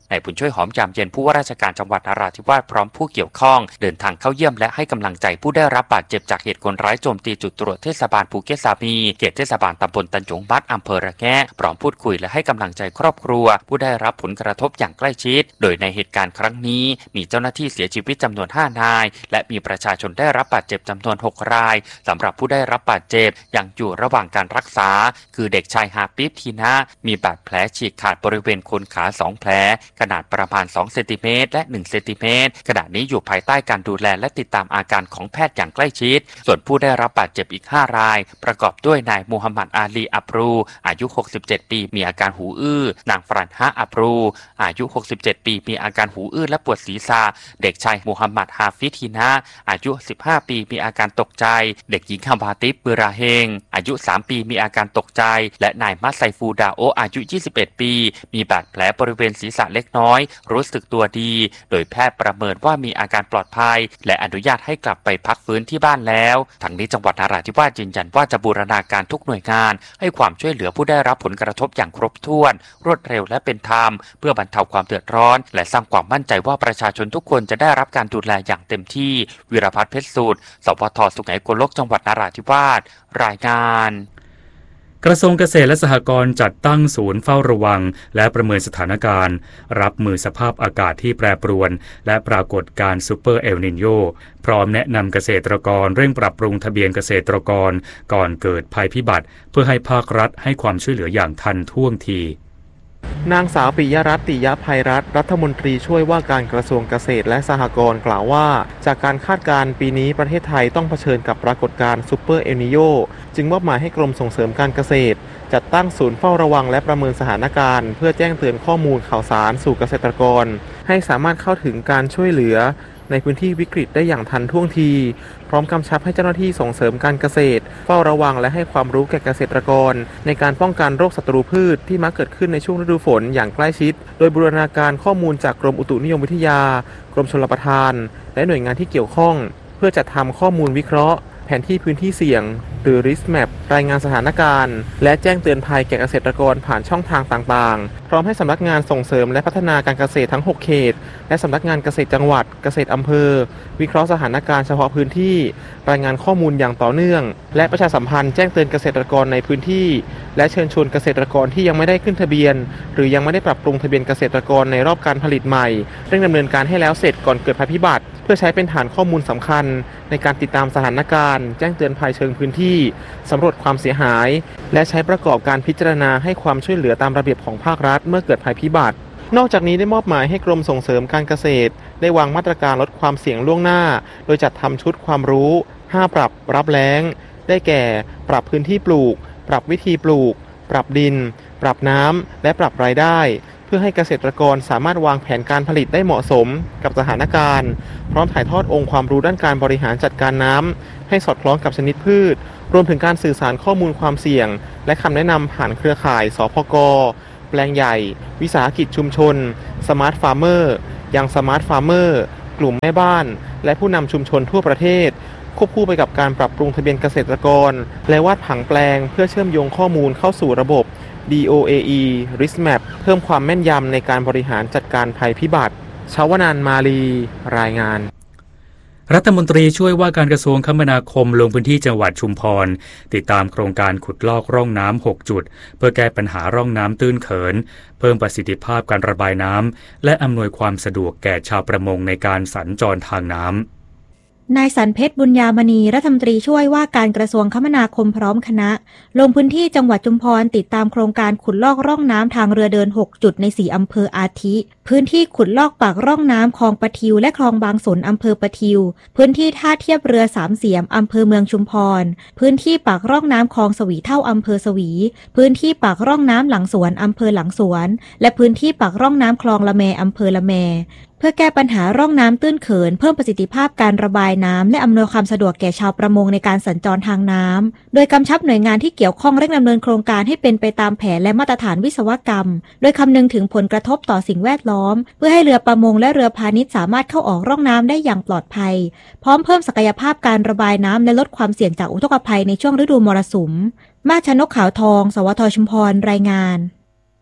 นายบุญช่วยหอมยามเย็นผู้ว่าราชการจังหวัดนราธิวาสพร้อมผู้เกี่ยวข้องเดินทางเข้าเยี่ยมและให้กำลังใจผู้ได้รับบาดเจ็บจากเหตุคนร้ายโจมตีจุดตรวจเทศบาลภูเก็ตสามีเขตเทศบาลตำบลตันหยงมัดอำเภอระแงะพร้อมพูดคุยและให้กำลังใจครอบครัวผู้ได้รับผลกระทบอย่างใกล้ชิดโดยในเหตุการณ์ครั้งนี้มีเจ้าหน้าที่เสียชีวิตจำนวนห้านายและมีประชาชนได้รับบาดเจ็บจำนวนหกรายสำหรับผู้ได้รับบาดเจ็บยังอยู่ระหว่างการรักษาคือเด็กชายฮาปิบทีนะมีบาดแผลฉีกขาดบริเวณโคนขาสองแผลขนาดประมาณสองเซนติเมตรและหนึ่งเซนติเมตรขณะนี้อยู่ภายใต้การดูแลและติดตามอาการของแพทย์อย่างใกล้ชิดส่วนผู้ได้รับบาดเจ็บอีกห้ารายประกอบด้วยนายมูฮัมหมัดอาลีอับรูอายุหกสิบเจ็ดปีมีอาการหูอื้อนางฟรันฮะอับรูอายุหกสิบเจ็ดปีมีอาการหูอื้อและปวดศีรษะเด็กชายมูฮัมหมัดฮาฟิทีนะอายุสิบห้าปีมีอาการตกใจเด็กหญิงฮาวาติฟบิราเฮงอายุสามปีมีอาการตกใจและนายมัสไซฟูดาโออายุยี่สิบเอ็ดปีมีบาดแผลบริเวณศีรษะเล็กน้อยรู้สึกตัวดีโดยแพทย์ประเมินว่ามีอาการปลอดภัยและอนุญาตให้กลับไปพักฟื้นที่บ้านแล้วทั้งนี้จังหวัดนราธิวาสยืนยันว่าจะบูรณาการทุกหน่วยงานให้ความช่วยเหลือผู้ได้รับผลกระทบอย่างครบถ้วนรวดเร็วและเป็นธรรมเพื่อบรรเทาความเดือดร้อนและสร้างความมั่นใจว่าประชาชนทุกคนจะได้รับการดูแลอย่างเต็มที่วิรพัฒน์เพชรสูตรสวทสุไหงโกลกจังหวัดนราธิวาสรายงานกระทรวงเกษตรและสหกรณ์จัดตั้งศูนย์เฝ้าระวังและประเมินสถานการณ์รับมือสภาพอากาศที่แปรปรวนและปรากฏการณ์ซูเปอร์เอลนิโญพร้อมแนะนำเกษตรกรเร่งปรับปรุงทะเบียนเกษตรกรก่อนเกิดภัยพิบัติเพื่อให้ภาครัฐให้ความช่วยเหลืออย่างทันท่วงทีนางสาวปิยรัตน์ ติยภัยรัตน์รัฐมนตรีช่วยว่าการกระทรวงเกษตรและสหกรณ์กล่าวว่าจากการคาดการณ์ปีนี้ประเทศไทยต้องเผชิญกับปรากฏการณ์ซูเปอร์เอลนิโญจึงมอบหมายให้กรมส่งเสริมการเกษตรจัดตั้งศูนย์เฝ้าระวังและประเมินสถานการณ์เพื่อแจ้งเตือนข้อมูลข่าวสารสู่เกษตรกรให้สามารถเข้าถึงการช่วยเหลือในพื้นที่วิกฤตได้อย่างทันท่วงทีพร้อมกำชับให้เจ้าหน้าที่ส่งเสริมการเกษตรเฝ้าระวังและให้ความรู้แก่เกษตรกรในการป้องกันโรคศัตรูพืชที่มักเกิดขึ้นในช่วงฤดูฝนอย่างใกล้ชิดโดยบูรณาการข้อมูลจากกรมอุตุนิยมวิทยากรมชลประทานและหน่วยงานที่เกี่ยวข้องเพื่อจัดทำข้อมูลวิเคราะห์แผนที่พื้นที่เสี่ยงหรือ risk map รายงานสถานการณ์และแจ้งเตือนภัยแก่เกษตรกรผ่านช่องทางต่างๆพร้อมให้สำนักงานส่งเสริมและพัฒนาการเกษตรทั้งหกเขตและสำนักงานเกษตรจังหวัดเกษตรอำเภอวิเคราะห์สถานการณ์เฉพาะพื้นที่รายงานข้อมูลอย่างต่อเนื่องและประชาสัมพันธ์แจ้งเตือนเกษตรกรในพื้นที่และเชิญชวนเกษตรกรที่ยังไม่ได้ขึ้นทะเบียนหรือยังไม่ได้ปรับปรุงทะเบียนเกษตรกรในรอบการผลิตใหม่เร่งดำเนินการให้แล้วเสร็จก่อนเกิดภัยพิบัติเพื่อใช้เป็นฐานข้อมูลสำคัญในการติดตามสถานการณ์แจ้งเตือนภัยเชิงพื้นที่สำรวจความเสียหายและใช้ประกอบการพิจารณาให้ความช่วยเหลือตามระเบียบของภาครัฐเมื่อเกิดภัยพิบัตินอกจากนี้ได้มอบหมายให้กรมส่งเสริมการเกษตรได้วางมาตรการลดความเสี่ยงล่วงหน้าโดยจัดทำชุดความรู้ห้าปรับรับแล้งได้แก่ปรับพื้นที่ปลูกปรับวิธีปลูกปรับดินปรับน้ำและปรับรายได้เพื่อให้เกษตรกรสามารถวางแผนการผลิตได้เหมาะสมกับสถานการณ์พร้อมถ่ายทอดองค์ความรู้ด้านการบริหารจัดการน้ำให้สอดคล้องกับชนิดพืชรวมถึงการสื่อสารข้อมูลความเสี่ยงและคำแนะนำผ่านเครือข่ายสพก.แปลงใหญ่วิสาหกิจชุมชนสมาร์ทฟาร์มเมอร์ยังสมาร์ทฟาร์มเมอร์กลุ่มแม่บ้านและผู้นำชุมชนทั่วประเทศควบคู่ไปกับการปรับปรุงทะเบียนเกษตรกรและวาดผังแปลงเพื่อเชื่อมโยงข้อมูลเข้าสู่ระบบ ดี โอ เอ อี Risk Map เพิ่มความแม่นยำในการบริหารจัดการภัยพิบัติชวนานท์ มาลีรายงานรัฐมนตรีช่วยว่าการกระทรวงคมนาคมลงพื้นที่จังหวัดชุมพรติดตามโครงการขุดลอกร่องน้ำหกจุดเพื่อแก้ปัญหาร่องน้ำตื้นเขินเพิ่มประสิทธิภาพการระบายน้ำและอำนวยความสะดวกแก่ชาวประมงในการสัญจรทางน้ำนายสันเพชรบุญญามณีรัฐมนตรีช่วยว่าการกระทรวงคมนาคมพร้อมคณะลงพื้นที่จังหวัดชุมพรติดตามโครงการขุดลอกร่องน้ำทางเรือเดินหกจุดในสี่อำเภออาทิพื้นที่ขุดลอกปากร่องน้ำคลองปะทิวและคลองบางสนอำเภอปะทิวพื้นที่ท่าเทียบเรือสามเสียมอำเภอเมืองชุมพรพื้นที่ปากร่องน้ำคลองสวีเท่าอำเภอสวีพื้นที่ปากร่องน้ำหลังสวนอำเภอหลังสวนและพื้นที่ปากร่องน้ำคลองละแมอำเภอละแมเพื่อแก้ปัญหาร่องน้ำตื้นเขินเพิ่มประสิทธิภาพการระบายน้ำและอำนวยความสะดวกแก่ชาวประมงในการสัญจรทางน้ำโดยกำชับหน่วยงานที่เกี่ยวข้องเร่งดำเนินโครงการให้เป็นไปตามแผนและมาตรฐานวิศวกรรมโดยคำนึงถึงผลกระทบต่อสิ่งแวดล้อมเพื่อให้เรือประมงและเรือพาณิชย์สามารถเข้าออกร่องน้ำได้อย่างปลอดภัยพร้อมเพิ่มศักยภาพการระบายน้ำและลดความเสี่ยงจากอุทกภัยในช่วงฤดูมรสุมมาชนกขาวทองสวทชุมพรรายงาน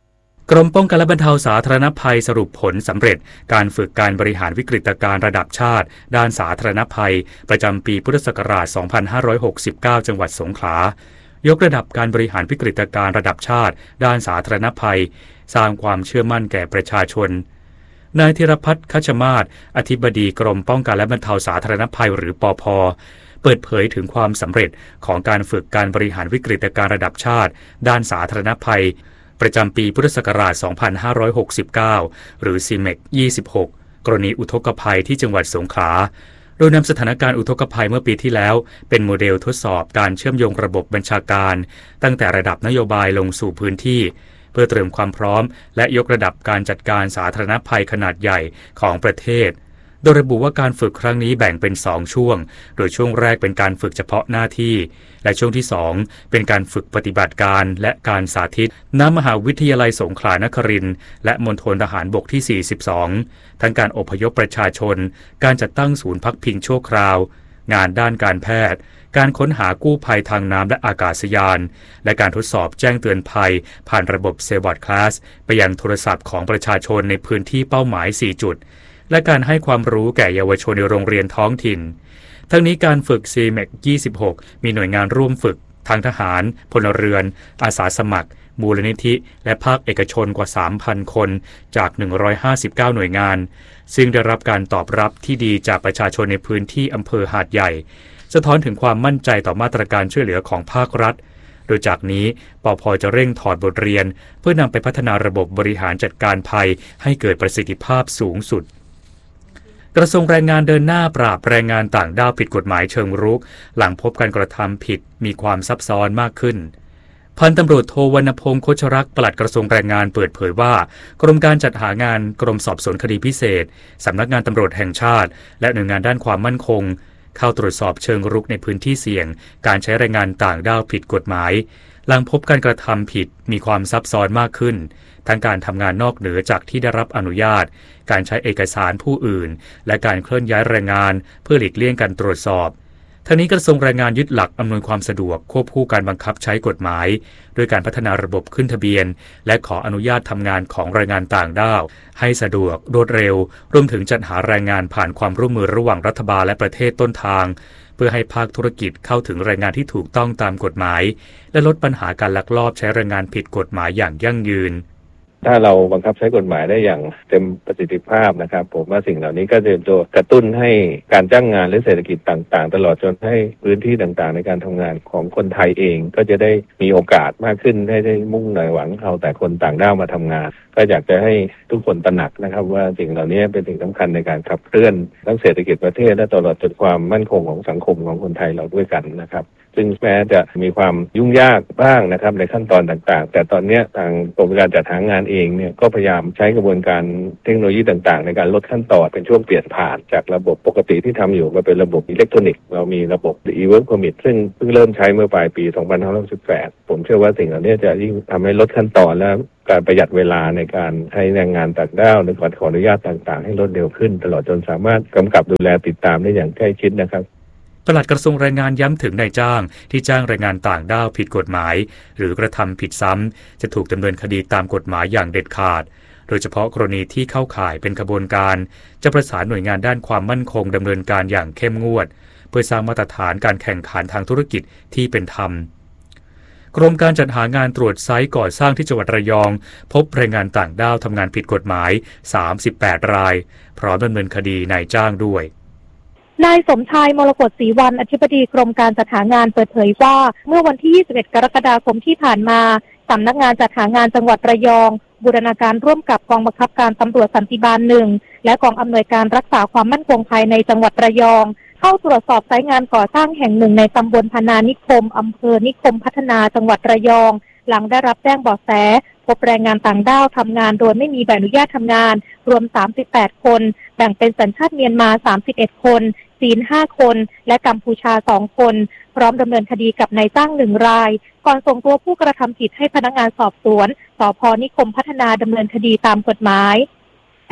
กรมป้องกันและบรรเทาสาธารณภัยสรุปผลสำเร็จการฝึกการบริหารวิกฤตการณ์ระดับชาติด้านสาธารณภัยประจำปีพุทธศักราช สองพันห้าร้อยหกสิบเก้า จังหวัดสงขลายกระดับการบริหารวิกฤตการณ์ระดับชาติด้านสาธารณภัยสร้างความเชื่อมั่นแก่ประชาชนนายธีรพัฒน์คัชมาศอธิบดีกรมป้องกันและบรรเทาสาธารณภัยหรือปภ.เปิดเผยถึงความสำเร็จของการฝึกการบริหารวิกฤตการณ์ระดับชาติด้านสาธารณภัยประจำปีพุทธศักราช สองพันห้าร้อยหกสิบเก้า หรือ ซี เอ็ม อี ซี ยี่สิบหก กรณีอุทกภัยที่จังหวัดสงขลาโดยนำสถานการณ์อุทกภัยเมื่อปีที่แล้วเป็นโมเดลทดสอบการเชื่อมโยงระบบบัญชาการตั้งแต่ระดับนโยบายลงสู่พื้นที่เพื่อเตรียมความพร้อมและยกระดับการจัดการสาธารณภัยขนาดใหญ่ของประเทศโดยระบุว่าการฝึกครั้งนี้แบ่งเป็นสองช่วงโดยช่วงแรกเป็นการฝึกเฉพาะหน้าที่และช่วงที่สองเป็นการฝึกปฏิบัติการและการสาธิตณมหาวิทยาลัยสงขลานครินทร์และมณฑลทหารบกที่สี่สิบสองทั้งการอพยพประชาชนการจัดตั้งศูนย์พักพิงชั่วคราวงานด้านการแพทย์การค้นหากู้ภัยทางน้ำและอากาศยานและการทดสอบแจ้งเตือนภัยผ่านระบบเซบอร์ดคลาสไปยังโทรศัพท์ของประชาชนในพื้นที่เป้าหมายสี่จุดและการให้ความรู้แก่เยาวชนในโรงเรียนท้องถิ่นทั้งนี้การฝึก ซี เอ็ม อี ซี ยี่สิบหก มีหน่วยงานร่วมฝึกทั้งทหารพลเรือนอาสาสมัครมูลนิธิและภาคเอกชนกว่า สามพัน คนจากหนึ่งร้อยห้าสิบเก้าหน่วยงานซึ่งได้รับการตอบรับที่ดีจากประชาชนในพื้นที่อำเภอหาดใหญ่สะท้อนถึงความมั่นใจต่อมาตรการช่วยเหลือของภาครัฐโดยจากนี้ปภ.จะเร่งถอดบทเรียนเพื่อนำไปพัฒนาระบบบริหารจัดการภัยให้เกิดประสิทธิภาพสูงสุดกระทรวงแรงงานเดินหน้าปราบแรงงานต่างด้าวผิดกฎหมายเชิงรุกหลังพบการกระทำผิดมีความซับซ้อนมากขึ้นพันตำรวจโทวรรณพงษ์โคชรักษ์ปลัดกระทรวงแรงงานเปิดเผยว่ากรมการจัดหางานกรมสอบสวนคดีพิเศษสำนักงานตำรวจแห่งชาติและหน่วยงานด้านความมั่นคงเข้าตรวจสอบเชิงรุกในพื้นที่เสี่ยงการใช้แรงงานต่างด้าวผิดกฎหมายหลังพบการกระทำผิดมีความซับซ้อนมากขึ้นทั้งการทำงานนอกเหนือจากที่ได้รับอนุญาตการใช้เอกสารผู้อื่นและการเคลื่อนย้ายแรงงานเพื่อหลีกเลี่ยงการตรวจสอบทั้งนี้กระทรวงแรงงานยึดหลักอำนวยความสะดวกควบคู่การบังคับใช้กฎหมายด้วยการพัฒนาระบบขึ้นทะเบียนและขออนุญาตทำงานของแรงงานต่างด้าวให้สะดวกรวดเร็วรวมถึงจัดหาแรงงานผ่านความร่วมมือระหว่างรัฐบาลและประเทศต้นทางเพื่อให้ภาคธุรกิจเข้าถึงแรงงานที่ถูกต้องตามกฎหมายและลดปัญหาการลักลอบใช้แรงงานผิดกฎหมายอย่างยั่งยืนถ้าเราบังคับใช้กฎหมายได้อย่างเต็มประสิทธิภาพนะครับผมว่าสิ่งเหล่านี้ก็จะเป็นตัวกระตุ้นให้การจ้างงานและเศรษฐกิจต่างๆตลอดจนให้พื้นที่ต่างๆในการทำงานของคนไทยเองก็จะได้มีโอกาสมากขึ้นให้ได้มุ่งหน่อยหวังเอาแต่คนต่างด้าวมาทำงานก็อยากจะให้ทุกคนตระหนักนะครับว่าสิ่งเหล่านี้เป็นสิ่งสำคัญในการขับเคลื่อนทั้งเศรษฐกิจประเทศและตลอดจนความมั่นคงของสังคมของคนไทยเราด้วยกันนะครับซึ่งแม้จะมีความยุ่งยากบ้างนะครับในขั้นตอนต่างๆแต่ตอนนี้ทางกรมการจัดหางานเองเนี่ยก็พยายามใช้กระบวนการเทคโนโลยีต่างๆในการลดขั้นตอนเป็นช่วงเปลี่ยนผ่านจากระบบปกติที่ทำอยู่มาเป็นระบบอิเล็กทรอนิกส์เรามีระบบ e-work permit ซึ่งเพิ่งเริ่มใช้เมื่อปลายปี สองพันห้าร้อยสิบแปด ผมเชื่อว่าสิ่งเหล่านี้จะยิ่งทำให้ลดขั้นตอนและการประหยัดเวลาในการให้แรงงานต่างด้าวในการขออนุญาตต่างๆให้รวดเร็วขึ้นตลอดจนสามารถกำกับดูแลติดตามได้อย่างใกล้ชิดนะครับปลัดกระทรวงแรงงานย้ำถึงนายจ้างที่จ้างแรงงานต่างด้าวผิดกฎหมายหรือกระทำผิดซ้ำจะถูกดำเนินคดีตามกฎหมายอย่างเด็ดขาดโดยเฉพาะกรณีที่เข้าข่ายเป็นขบวนการจะประสานหน่วยงานด้านความมั่นคงดำเนินการอย่างเข้มงวดเพื่อสร้างมาตรฐานการแข่งขันทางธุรกิจที่เป็นธรรมกรมการจัดหางานตรวจไซต์ก่อสร้างที่จังหวัดระยองพบแรงงานต่างด้าวทำงานผิดกฎหมายสามสิบแปดรายพร้อมดำเนินคดีนายจ้างด้วยนายสมชายมรกตศรีวรรณอธิบดีกรมการจัดหางานเปิดเผยว่าเมื่อวันที่ยี่สิบเอ็ดกรกฎาคมที่ผ่านมาสำนักงานจัดหางานจังหวัดระยองบูรณาการร่วมกับกองบังคับการตำรวจสันติบาลหนึ่งและกองอำนวยการรักษาความมั่นคงภายในจังหวัดระยองเข้าตรวจสอบไซต์งานก่อสร้างแห่งหนึ่งในตำบลพนานิคมอำเภอนิคมพัฒนาจังหวัดระยองหลังได้รับแจ้งเบาะแสพบแรงงานต่างด้าวทำงานโดยไม่มีใบอนุญาตทำงานรวมสามสิบแปดคนแบ่งเป็นสัญชาติเมียนมาสามสิบเอ็ดคนจีนห้าคนและกัมพูชาสองคนพร้อมดำเนินคดีกับนายจ้างหนึ่งรายก่อนส่งตัวผู้กระทำผิดให้พนักงานสอบสวนสภ.นิคมพัฒนาดำเนินคดีตามกฎหมายอ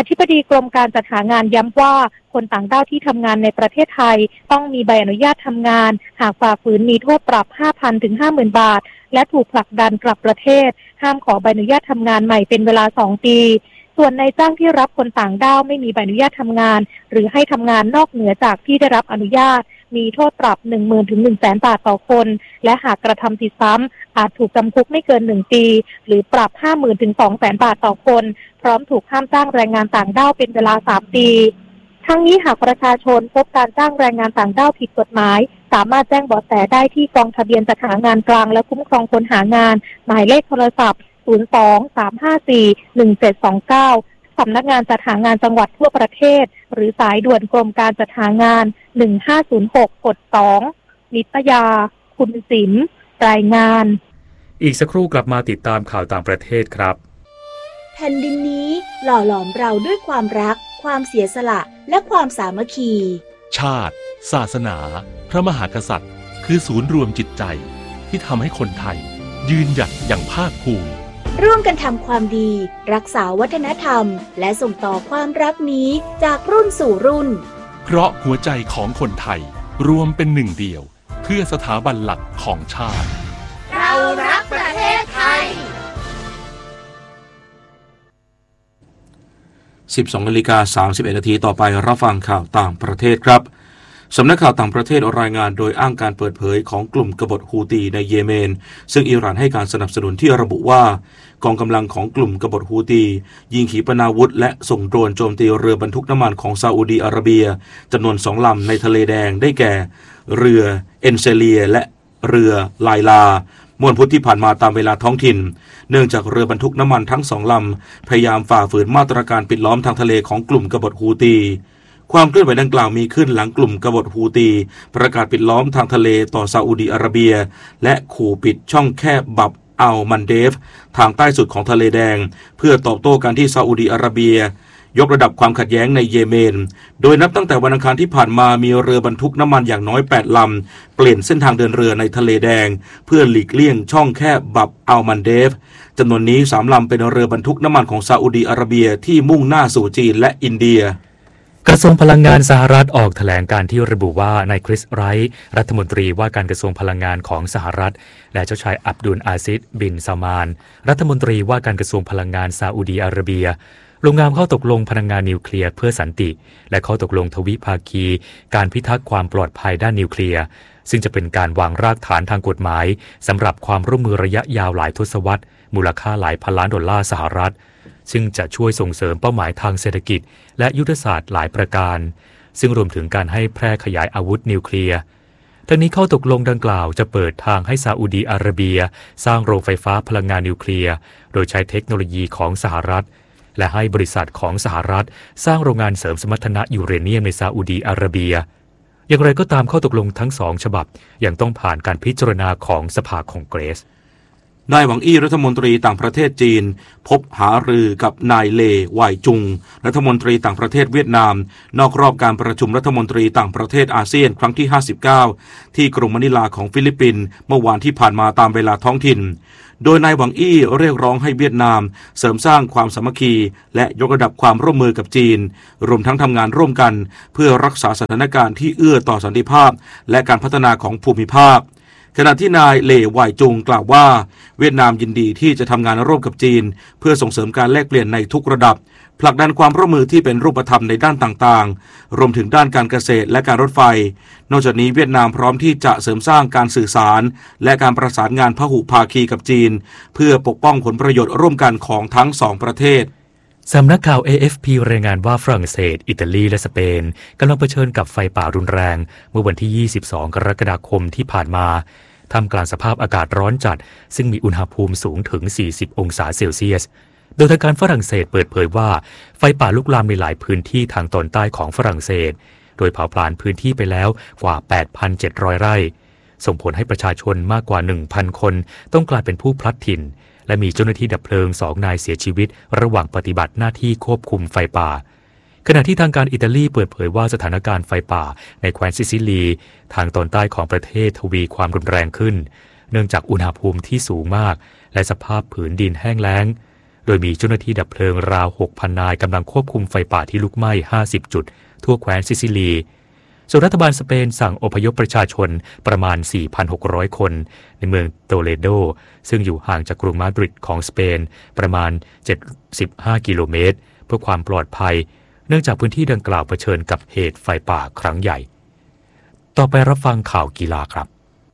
ธิบดีกรมการจัดหางานย้ำว่าคนต่างด้าวที่ทำงานในประเทศไทยต้องมีใบอนุญาตทำงานหากฝ่าฝืนมีโทษปรับ ห้าพัน ถึง ห้าหมื่น บาทและถูกผลักดันกลับประเทศห้ามขอใบอนุญาตทำงานใหม่เป็นเวลาสองปีส่วนนายจ้างที่รับคนต่างด้าวไม่มีใบอนุญาตทำงานหรือให้ทำงานนอกเหนือจากที่ได้รับอนุญาตมีโทษปรับ หนึ่งหมื่น ถึง หนึ่งแสน บาทต่อคนและหากกระทำผิดซ้ำอาจถูกจำคุกไม่เกินหนึ่งปีหรือปรับ ห้าหมื่น ถึง สองแสน บาทต่อคนพร้อมถูกห้ามจ้างแรงงานต่างด้าวเป็นเวลาสามปีทั้งนี้หากประชาชนพบการจ้างแรงงานต่างด้าวผิดกฎหมายสามารถแจ้งเบาะแสได้ที่กองทะเบียนจัดหางานกลางและคุ้มครองคนหางานหมายเลขโทรศัพท์ศูนย์ สอง สาม ห้า สี่ หนึ่ง เจ็ด สอง เก้าสำนักงานจัดหางานจังหวัดทั่วประเทศหรือสายด่วนกรมการจัดหางานหนึ่งห้าศูนย์หกกดสองนิตยาคุณศิลป์รายงานอีกสักครู่กลับมาติดตามข่าวต่างประเทศครับแผ่นดินนี้หล่อหลอมเราด้วยความรักความเสียสละและความสามัคคีชาติศาสนาพระมหากษัตริย์คือศูนย์รวมจิตใจที่ทำให้คนไทยยืนหยัดอย่างภาคภูมิร่วมกันทำความดีรักษาวัฒนธรรมและส่งต่อความรักนี้จากรุ่นสู่รุ่นเพราะหัวใจของคนไทยรวมเป็นหนึ่งเดียวเพื่อสถาบันหลักของชาติเรารักประเทศไทยสิบสองนาฬิกาสามสิบเอ็ดนาทีต่อไปรับฟังข่าวต่างประเทศครับสำนักข่าวต่างประเทศรายงานโดยอ้างการเปิดเผยของกลุ่มกบฏฮูตีในเยเมนซึ่งอิหร่านให้การสนับสนุนที่ระบุว่ากองกำลังของกลุ่มกบฏฮูตียิงขีปนาวุธและส่งโดรนโจมตีเรือบรรทุกน้ำมันของซาอุดีอาระเบียจำนวนสองลำในทะเลแดงได้แก่เรือเอนเซเลียและเรือไลลาเมื่อวันพุธที่ผ่านมาตามเวลาท้องถิ่นเนื่องจากเรือบรรทุกน้ำมันทั้งสองลำพยายามฝ่าฝืนมาตรการปิดล้อมทางทะเลของกลุ่มกบฏฮูตีความเคลื่อนไหวดังกล่าวมีขึ้นหลังกลุ่มกบฏฮูตีประกาศปิดล้อมทางทะเลต่อซาอุดีอาระเบียและขู่ปิดช่องแคบบับอัลมันเดฟทางใต้สุดของทะเลแดงเพื่อตอบโต้การที่ซาอุดีอาระเบียยกระดับความขัดแย้งในเยเมนโดยนับตั้งแต่วันอังคารที่ผ่านมามีเรือบรรทุกน้ำมันอย่างน้อยแปดลำเปลี่ยนเส้นทางเดินเรือในทะเลแดงเพื่อหลีกเลี่ยงช่องแคบบับอัลมันเดฟจำนวนนี้สามลำเป็นเรือบรรทุกน้ำมันของซาอุดีอาระเบียที่มุ่งหน้าสู่จีนและอินเดียกระทรวงพลังงานสหรัฐออกแถลงการที่ระบุว่านายคริสไรท์รัฐมนตรีว่าการกระทรวงพลังงานของสหรัฐและเจ้าชายอับดุลอาซิดบินซาลมานรัฐมนตรีว่าการกระทรวงพลังงานซาอุดีอาระเบียลงนามข้อตกลงพลังงานนิวเคลียร์เพื่อสันติและข้อตกลงทวิภาคีการพิทักษ์ความปลอดภัยด้านนิวเคลียร์ซึ่งจะเป็นการวางรากฐานทางกฎหมายสำหรับความร่วมมือระยะยาวหลายทศวรรษมูลค่าหลายพันล้านดอลลาร์สหรัฐซึ่งจะช่วยส่งเสริมเป้าหมายทางเศรษฐกิจและยุทธศาสตร์หลายประการซึ่งรวมถึงการให้แพร่ขยายอาวุธนิวเคลียร์ทั้งนี้ข้อตกลงดังกล่าวจะเปิดทางให้ซาอุดีอาระเบียสร้างโรงไฟฟ้าพลังงานนิวเคลียร์โดยใช้เทคโนโลยีของสหรัฐและให้บริษัทของสหรัฐสร้างโรงงานเสริมสมรรถนะยูเรเนียมในซาอุดีอาระเบียอย่างไรก็ตามข้อตกลงทั้งสองฉบับยังต้องผ่านการพิจารณาของสภาคองเกรสนายหวังอี้รัฐมนตรีต่างประเทศจีนพบหารือกับนายเลไวจุงรัฐมนตรีต่างประเทศเวียดนามนอกรอบการประชุมรัฐมนตรีต่างประเทศอาเซียนครั้งที่ห้าสิบเก้าที่กรุงมะนิลาของฟิลิปปินส์เมื่อวานที่ผ่านมาตามเวลาท้องถิ่นโดยนายหวังอี้เรียกร้องให้เวียดนามเสริมสร้างความสามัคคีและยกระดับความร่วมมือกับจีนรวมทั้งทำงานร่วมกันเพื่อรักษาสถานการณ์ที่เอื้อต่อสันติภาพและการพัฒนาของภูมิภาคขณะที่นายเหล่ไวจุงกล่าวว่าเวียดนามยินดีที่จะทำงานร่วมกับจีนเพื่อส่งเสริมการแลกเปลี่ยนในทุกระดับผลักดันความร่วมมือที่เป็นรูปธรรมในด้านต่างๆรวมถึงด้านการเกษตรและการรถไฟนอกจากนี้เวียดนามพร้อมที่จะเสริมสร้างการสื่อสารและการประสานงานพหุภาคีกับจีนเพื่อปกป้องผลประโยชน์ร่วมกันของทั้งสองประเทศสำนักข่าว เอ เอฟ พี รายงานว่าฝรั่งเศสอิตาลีและสเปนกำลังเผชิญกับไฟป่ารุนแรงเมื่อวันที่ยี่สิบสองกรกฎาคมที่ผ่านมาท่ามกลางสภาพอากาศร้อนจัดซึ่งมีอุณหภูมิสูงถึงสี่สิบองศาเซลเซียสโดยทางการฝรั่งเศสเปิดเผยว่าไฟป่าลุกลามในหลายพื้นที่ทางตอนใต้ของฝรั่งเศสโดยเผาผลาญพื้นที่ไปแล้วกว่า แปดพันเจ็ดร้อย ไร่ส่งผลให้ประชาชนมากกว่า หนึ่งพัน คนต้องกลายเป็นผู้พลัดถิ่นและมีเจ้าหน้าที่ดับเพลิงสองนายเสียชีวิตระหว่างปฏิบัติหน้าที่ควบคุมไฟป่าขณะที่ทางการอิตาลีเปิดเผยว่าสถานการณ์ไฟป่าในแคว้นซิซิลีทางตอนใต้ของประเทศทวีความรุนแรงขึ้นเนื่องจากอุณหภูมิที่สูงมากและสภาพผืนดินแห้งแล้งโดยมีเจ้าหน้าที่ดับเพลิงราว หกพัน นายกำลังควบคุมไฟป่าที่ลุกไหม้ ห้าสิบ จุดทั่วแคว้นซิซิลีส่วนรัฐบาลสเปนสั่งอพยพประชาชนประมาณ สี่พันหกร้อย คนในเมืองโตเลโดซึ่งอยู่ห่างจากกรุงมาดริดของสเปนประมาณ เจ็ดสิบห้า กิโลเมตรเพื่อความปลอดภัยเนื่องจากพื้นที่ดังกล่าวเผชิญกับเหตุไฟป่าครั้งใหญ่ต่อไปรับฟังข่าวกีฬาครับ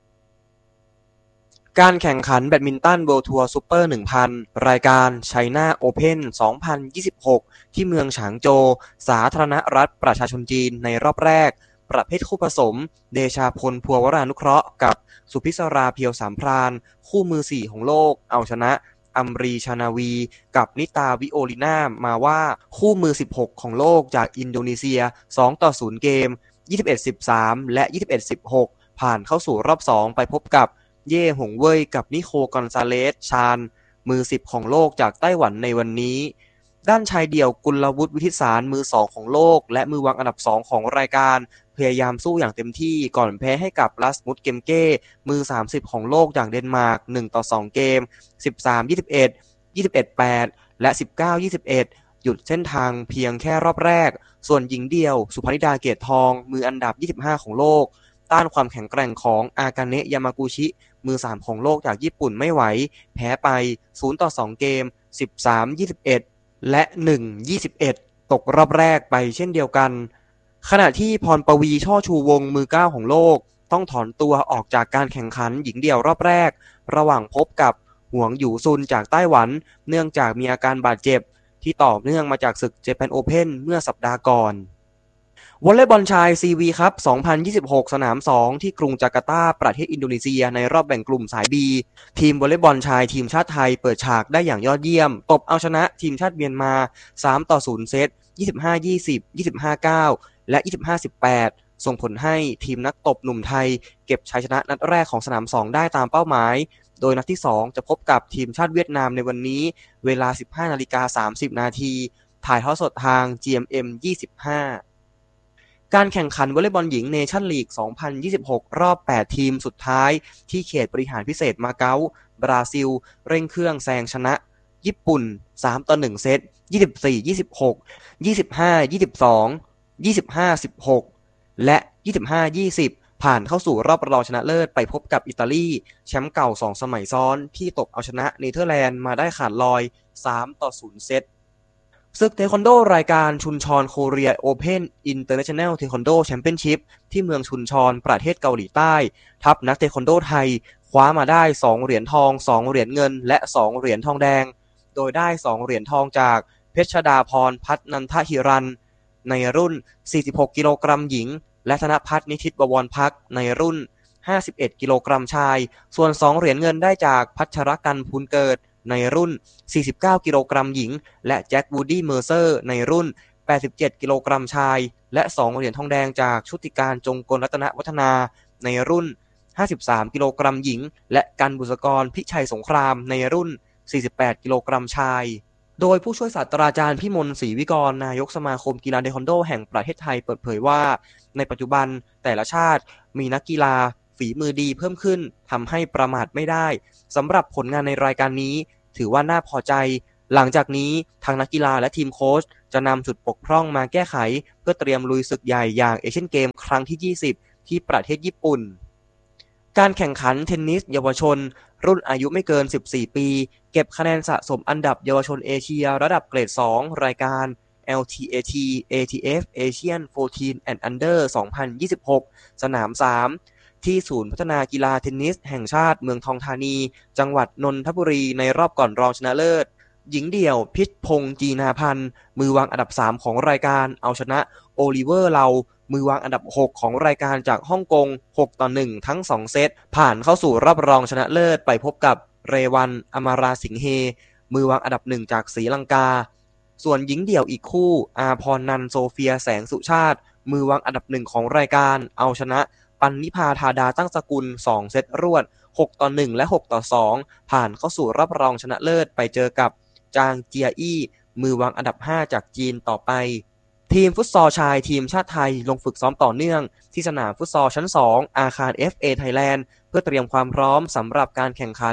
การแข่งขันแบดมินตัน World Tour Super หนึ่งพัน รายการ China Open สองพันยี่สิบหก ที่เมืองฉางโจวสาธารณรัฐประชาชนจีนในรอบแรกประเภทคู่ผสมเดชาพลพัววรานุเคราะห์กับสุพิศราเพียวสามพรานคู่มือสี่ของโลกเอาชนะอัมรีชานาวีกับนิตาวิโอลิน่ามาว่าคู่มือสิบหกของโลกจากอินโดนีเซียสองต่อศูนย์เกม ยี่สิบเอ็ด สิบสาม และ ยี่สิบเอ็ด สิบหก ผ่านเข้าสู่รอบสองไปพบกับเย่หงเว่ยกับนิโคกอนซาเลสชานมือสิบของโลกจากไต้หวันในวันนี้ด้านชายเดี่ยวกุลวุฒิวิทิสารมือสองของโลกและมือวางอันดับสองของรายการพยายามสู้อย่างเต็มที่ก่อนแพ้ให้กับรัสมุสเกมเก้มือสามสิบของโลกจากเดนมาร์กหนึ่งต่อสองเกม สิบสาม ยี่สิบเอ็ด ยี่สิบเอ็ด แปด และ สิบเก้า ยี่สิบเอ็ด หยุดเส้นทางเพียงแค่รอบแรกส่วนหญิงเดี่ยวสุภนิดาเกตทองมืออันดับยี่สิบห้าของโลกต้านความแข็งแกร่งของอากาเนะยามากุชิมือสามของโลกจากญี่ปุ่นไม่ไหวแพ้ไปศูนย์ต่อสองเกม สิบสาม ยี่สิบเอ็ด และหนึ่ง ยี่สิบเอ็ด ตกรอบแรกไปเช่นเดียวกันขณะที่พรปวีช่อชูวงมือเก้าของโลกต้องถอนตัวออกจากการแข่งขันหญิงเดี่ยวรอบแรกระหว่างพบกับหวงหยูซุนจากไต้หวันเนื่องจากมีอาการบาดเจ็บที่ต่อเนื่องมาจากศึก Japan Open เมื่อสัปดาห์ก่อนวอลเลย์บอลชาย ซี วี ครับ สองพันยี่สิบหก สนามสองที่กรุงจาการ์ตาประเทศอินโดนีเซียในรอบแบ่งกลุ่มสาย B ทีมวอลเลย์บอลชายทีมชาติไทยเปิดฉากได้อย่างยอดเยี่ยมตบเอาชนะทีมชาติเมียนมาสามต่อศูนย์เซต ยี่สิบห้า ยี่สิบ ยี่สิบห้า เก้า และ ยี่สิบห้า สิบแปด ส่งผลให้ทีมนักตบหนุ่มไทยเก็บชัยชนะนัดแรกของสนามสองได้ตามเป้าหมายโดยนัดที่สองจะพบกับทีมชาติเวียดนามในวันนี้เวลา สิบห้านาฬิกาสามสิบ นาทีถ่ายทอดสดทาง จี เอ็ม เอ็ม ยี่สิบห้าการแข่งขันวอลเลย์บอลหญิงเนชั่นลีก สองพันยี่สิบหก รอบ แปด ทีมสุดท้ายที่เขตบริหารพิเศษมาเก๊าบราซิลเร่งเครื่องแซงชนะญี่ปุ่นสามต่อหนึ่งเซต ยี่สิบสี่ ยี่สิบหก ยี่สิบห้า ยี่สิบสอง ยี่สิบห้า สิบหก และ ยี่สิบห้า ยี่สิบ ผ่านเข้าสู่รอบรองชนะเลิศไปพบกับอิตาลีแชมป์เก่าสองสมัยซ้อนที่ตกเอาชนะเนเธอร์แลนด์มาได้ขาดลอยสามต่อศูนย์เซตศึกเทควันโดรายการชุนชอนโคเรียโอเพ่นอินเตอร์เนชั่นแนลเทควันโดแชมเปี้ยนชิพที่เมืองชุนชอนประเทศเกาหลีใต้ทัพนักเทควันโดไทยคว้ามาได้สองเหรียญทองสองเหรียญเงินและสองเหรียญทองแดงโดยได้สองเหรียญทองจากเพชรดาพรพัฒนันทหิรันในรุ่นสี่สิบหกกิโลกรัมหญิงและธนภัทรนิธิบวรพักในรุ่นห้าสิบเอ็ดกิโลกรัมชายส่วนสองเหรียญเงินได้จากพัชรกันพูนเกิดในรุ่นสี่สิบเก้ากิโลกรัมหญิงและแจ็ควูดดี้เมอร์เซอร์ในรุ่นแปดสิบเจ็ดกิโลกรัมชายและสองเหรียญทองแดงจากชุติการจงกลรัตนวัฒนาในรุ่นห้าสิบสามกิโลกรัมหญิงและกันบุษกรพิชัยสงครามในรุ่นสี่สิบแปดกิโลกรัมชายโดยผู้ช่วยศาสตราจารย์พิมลศรีวิกรนายกสมาคมกีฬาเทควันโดแห่งประเทศไทยเปิดเผยว่าในปัจจุบันแต่ละชาติมีนักกีฬาฝีมือดีเพิ่มขึ้นทำให้ประมาทไม่ได้สำหรับผลงานในรายการนี้ถือว่าน่าพอใจหลังจากนี้ทางนักกีฬาและทีมโค้ชจะนำจุดบกพร่องมาแก้ไขเพื่อเตรียมลุยศึกใหญ่อย่างเอเชียนเกมครั้งที่ยี่สิบที่ประเทศญี่ปุ่นการแข่งขันเทนนิสเยาวชนรุ่นอายุไม่เกินสิบสี่ปีเก็บคะแนนสะสมอันดับเยาวชนเอเชียระดับเกรดสองรายการ แอล ที เอ ที เอ ที เอฟ Asian สิบสี่ and Under สองพันยี่สิบหกสนามสามที่ศูนย์พัฒนากีฬาเทนนิสแห่งชาติเมืองทองธานีจังหวัดนนทบุรีในรอบก่อนรองชนะเลิศหญิงเดี่ยวพิชพงษ์จีนาพันธ์มือวางอันดับสามของรายการเอาชนะโอลิเวอร์เลามือวางอันดับหกของรายการจากฮ่องกงหกต่อหนึ่งทั้งสองเซตผ่านเข้าสู่รอบรองชนะเลิศไปพบกับเรวันอมาราสิงห์เฮมือวางอันดับหนึ่งจากศรีลังกาส่วนหญิงเดี่ยวอีกคู่อาพรนันโซเฟียแสงสุชาติมือวางอันดับหนึ่งของรายการเอาชนะปันนิพาธาดาตั้งสกุลสองเซตรวดหกต่อหนึ่งและหกต่อสองผ่านเข้าสู่รอบรองชนะเลิศไปเจอกับจางเจียอี้มือวางอันดับห้าจากจีนต่อไปทีมฟุตซอลชายทีมชาติไทยลงฝึกซ้อมต่อเนื่องที่สนามฟุตซอลชั้นสองอาคาร เอฟ เอ Thailand เพื่อเตรียมความพร้อมสำหรับการแข่งขัน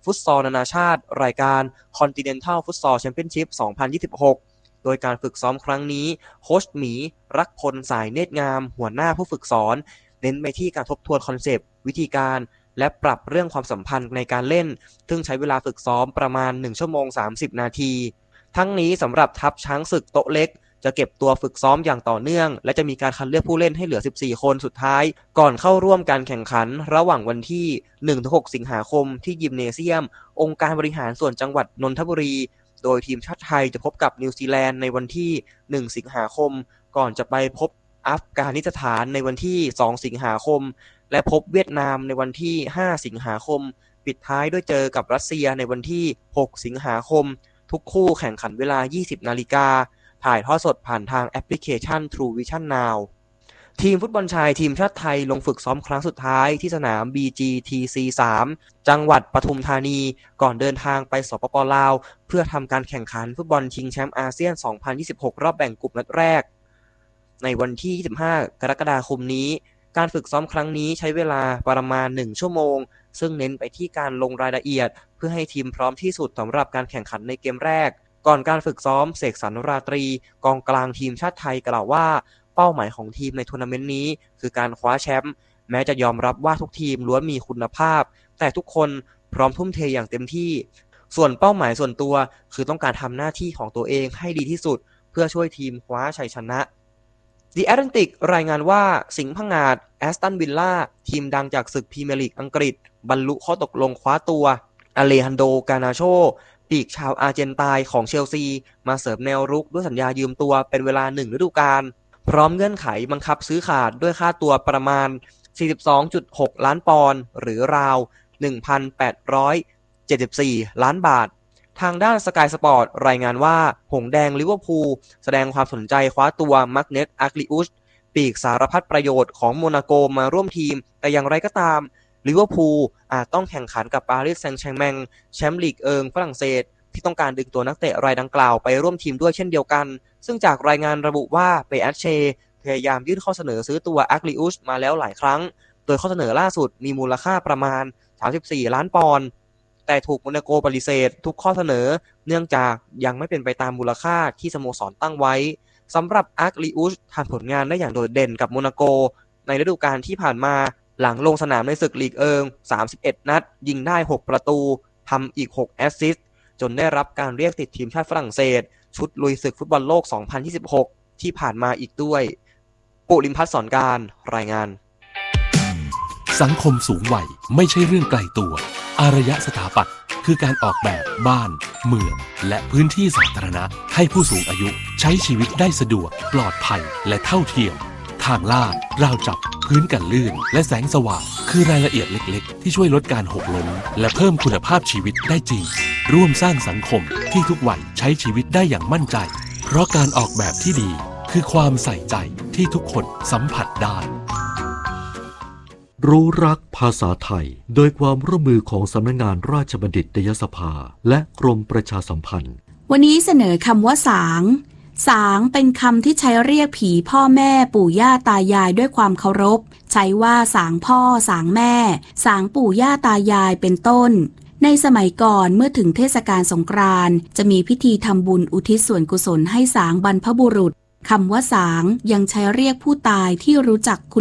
ฟุตซอลนานาชาติรายการ Continental Futsal Championship สองพันยี่สิบหกโดยการฝึกซ้อมครั้งนี้โค้ชหมีรักพลสายเนตรงามหัวหน้าผู้ฝึกสอนเน้นไปที่การทบทวนคอนเซปต์วิธีการและปรับเรื่องความสัมพันธ์ในการเล่นซึ่งใช้เวลาฝึกซ้อมประมาณหนึ่งชั่วโมงสามสิบนาทีทั้งนี้สำหรับทัพช้างศึกโต๊ะเล็กจะเก็บตัวฝึกซ้อมอย่างต่อเนื่องและจะมีการคัดเลือกผู้เล่นให้เหลือสิบสี่คนสุดท้ายก่อนเข้าร่วมการแข่งขันระหว่างวันที่ หนึ่งถึงหก สิงหาคมที่ยิมเนเซียมองค์การบริหารส่วนจังหวัดนนทบุรีโดยทีมชาติไทยจะพบกับนิวซีแลนด์ในวันที่หนึ่งสิงหาคมก่อนจะไปพบอัฟกานิสถานในวันที่สองสิงหาคมและพบเวียดนามในวันที่ห้าสิงหาคมปิดท้ายด้วยเจอกับรัสเซียในวันที่หกสิงหาคมทุกคู่แข่งขันเวลา ยี่สิบนาฬิกาถ่ายทอดสดผ่านทางแอปพลิเคชัน True Vision Now ทีมฟุตบอลชายทีมชาติไทยลงฝึกซ้อมครั้งสุดท้ายที่สนาม บี จี ที ซี สาม จังหวัดปทุมธานีก่อนเดินทางไปสปป.ลาวเพื่อทำการแข่งขันฟุตบอลชิงแชมป์อาเซียน สองพันยี่สิบหก รอบแบ่งกลุ่มนัดแรกในวันที่ ยี่สิบห้ากรกฎาคมนี้การฝึกซ้อมครั้งนี้ใช้เวลาประมาณหนึ่งชั่วโมงซึ่งเน้นไปที่การลงรายละเอียดเพื่อให้ทีมพร้อมที่สุดสำหรับการแข่งขันในเกมแรกก่อนการฝึกซ้อมเสกสรรราตรีกองกลางทีมชาติไทยกล่าวว่าเป้าหมายของทีมในทัวร์นาเมนต์นี้คือการคว้าแชมป์แม้จะยอมรับว่าทุกทีมล้วนมีคุณภาพแต่ทุกคนพร้อมทุ่มเทอย่างเต็มที่ส่วนเป้าหมายส่วนตัวคือต้องการทำหน้าที่ของตัวเองให้ดีที่สุดเพื่อช่วยทีมคว้าชัยชนะ The Atlantic รายงานว่าสิงห์ผงาดแอสตันวิลล่าทีมดังจากศึกพรีเมียร์ลีกอังกฤษบรรลุข้อตกลงคว้าตัวอเลฮันโดกานาโชปีกชาวอาร์เจนไตน์ของเชลซีมาเสริมแนวรุกด้วยสัญญายืมตัวเป็นเวลาหนึ่งฤดูกาลพร้อมเงื่อนไขบังคับซื้อขาดด้วยค่าตัวประมาณ สี่สิบสองจุดหก ล้านปอนด์หรือราว หนึ่งพันแปดร้อยเจ็ดสิบสี่ ล้านบาททางด้านสกายสปอร์ตรายงานว่าหงส์แดงลิเวอร์พูลแสดงความสนใจคว้าตัวมักเนตอาร์กลิอุสปีกสารพัดประโยชน์ของโมนาโกมาร่วมทีมแต่อย่างไรก็ตามลิเวอร์พูลอาจต้องแข่งขันกับปารีสแซงต์แชร์แมงแชมป์ลีกเอิงฝรั่งเศสที่ต้องการดึงตัวนักเตะรายดังกล่าวไปร่วมทีมด้วยเช่นเดียวกันซึ่งจากรายงานระบุว่าเปแอชเชพยายามยื่นข้อเสนอซื้อตัวอาร์กลิอุสมาแล้วหลายครั้งโดยข้อเสนอล่าสุดมีมูลค่าประมาณสามสิบสี่ล้านปอนด์แต่ถูกโมนาโกปฏิเสธทุกข้อเสนอเนื่องจากยังไม่เป็นไปตามมูลค่าที่สโมสรตั้งไว้สำหรับอาร์กลิอุสทำผลงานได้อย่างโดดเด่นกับโมนาโกในฤดูกาลที่ผ่านมาหลังลงสนามในศึกลีกเอิงสามสิบเอ็ดนัดยิงได้หกประตูทำอีกหกแอสซิสต์จนได้รับการเรียกติดทีมชาติฝรั่งเศสชุดลุยศึกฟุตบอลโลกสองพันยี่สิบหกที่ผ่านมาอีกด้วยปุริมพัฒน์สอนการรายงานสังคมสูงวัยไม่ใช่เรื่องไกลตัวอารยสถาปัตย์คือการออกแบบบ้านเมืองและพื้นที่สาธารณะให้ผู้สูงอายุใช้ชีวิตได้สะดวกปลอดภัยและเท่าเทียมทางลาดราวจับพื้นกันลื่นและแสงสว่างคือรายละเอียดเล็กๆที่ช่วยลดการหกล้มและเพิ่มคุณภาพชีวิตได้จริงร่วมสร้างสังคมที่ทุกวัยใช้ชีวิตได้อย่างมั่นใจเพราะการออกแบบที่ดีคือความใส่ใจที่ทุกคนสัมผัสได้รู้รักภาษาไทยโดยความร่วมมือของสำนักงานราชบัณฑิตยสภาและกรมประชาสัมพันธ์วันนี้เสนอคำว่าสางสางเป็นคำที่ใช้เรียกผีพ่อแม่ปู่ย่าตายายด้วยความเคารพใช้ว่าสางพ่อสางแม่สางปู่ย่าตายายเป็นต้นในสมัยก่อนเมื่อถึงเทศกาลสงกรานต์จะมีพิธีทำบุญอุทิศส่วนกุศลให้สางบรรพบุรุษคำว่าสางยังใช้เรียกผู้ตายที่รู้จักคุณ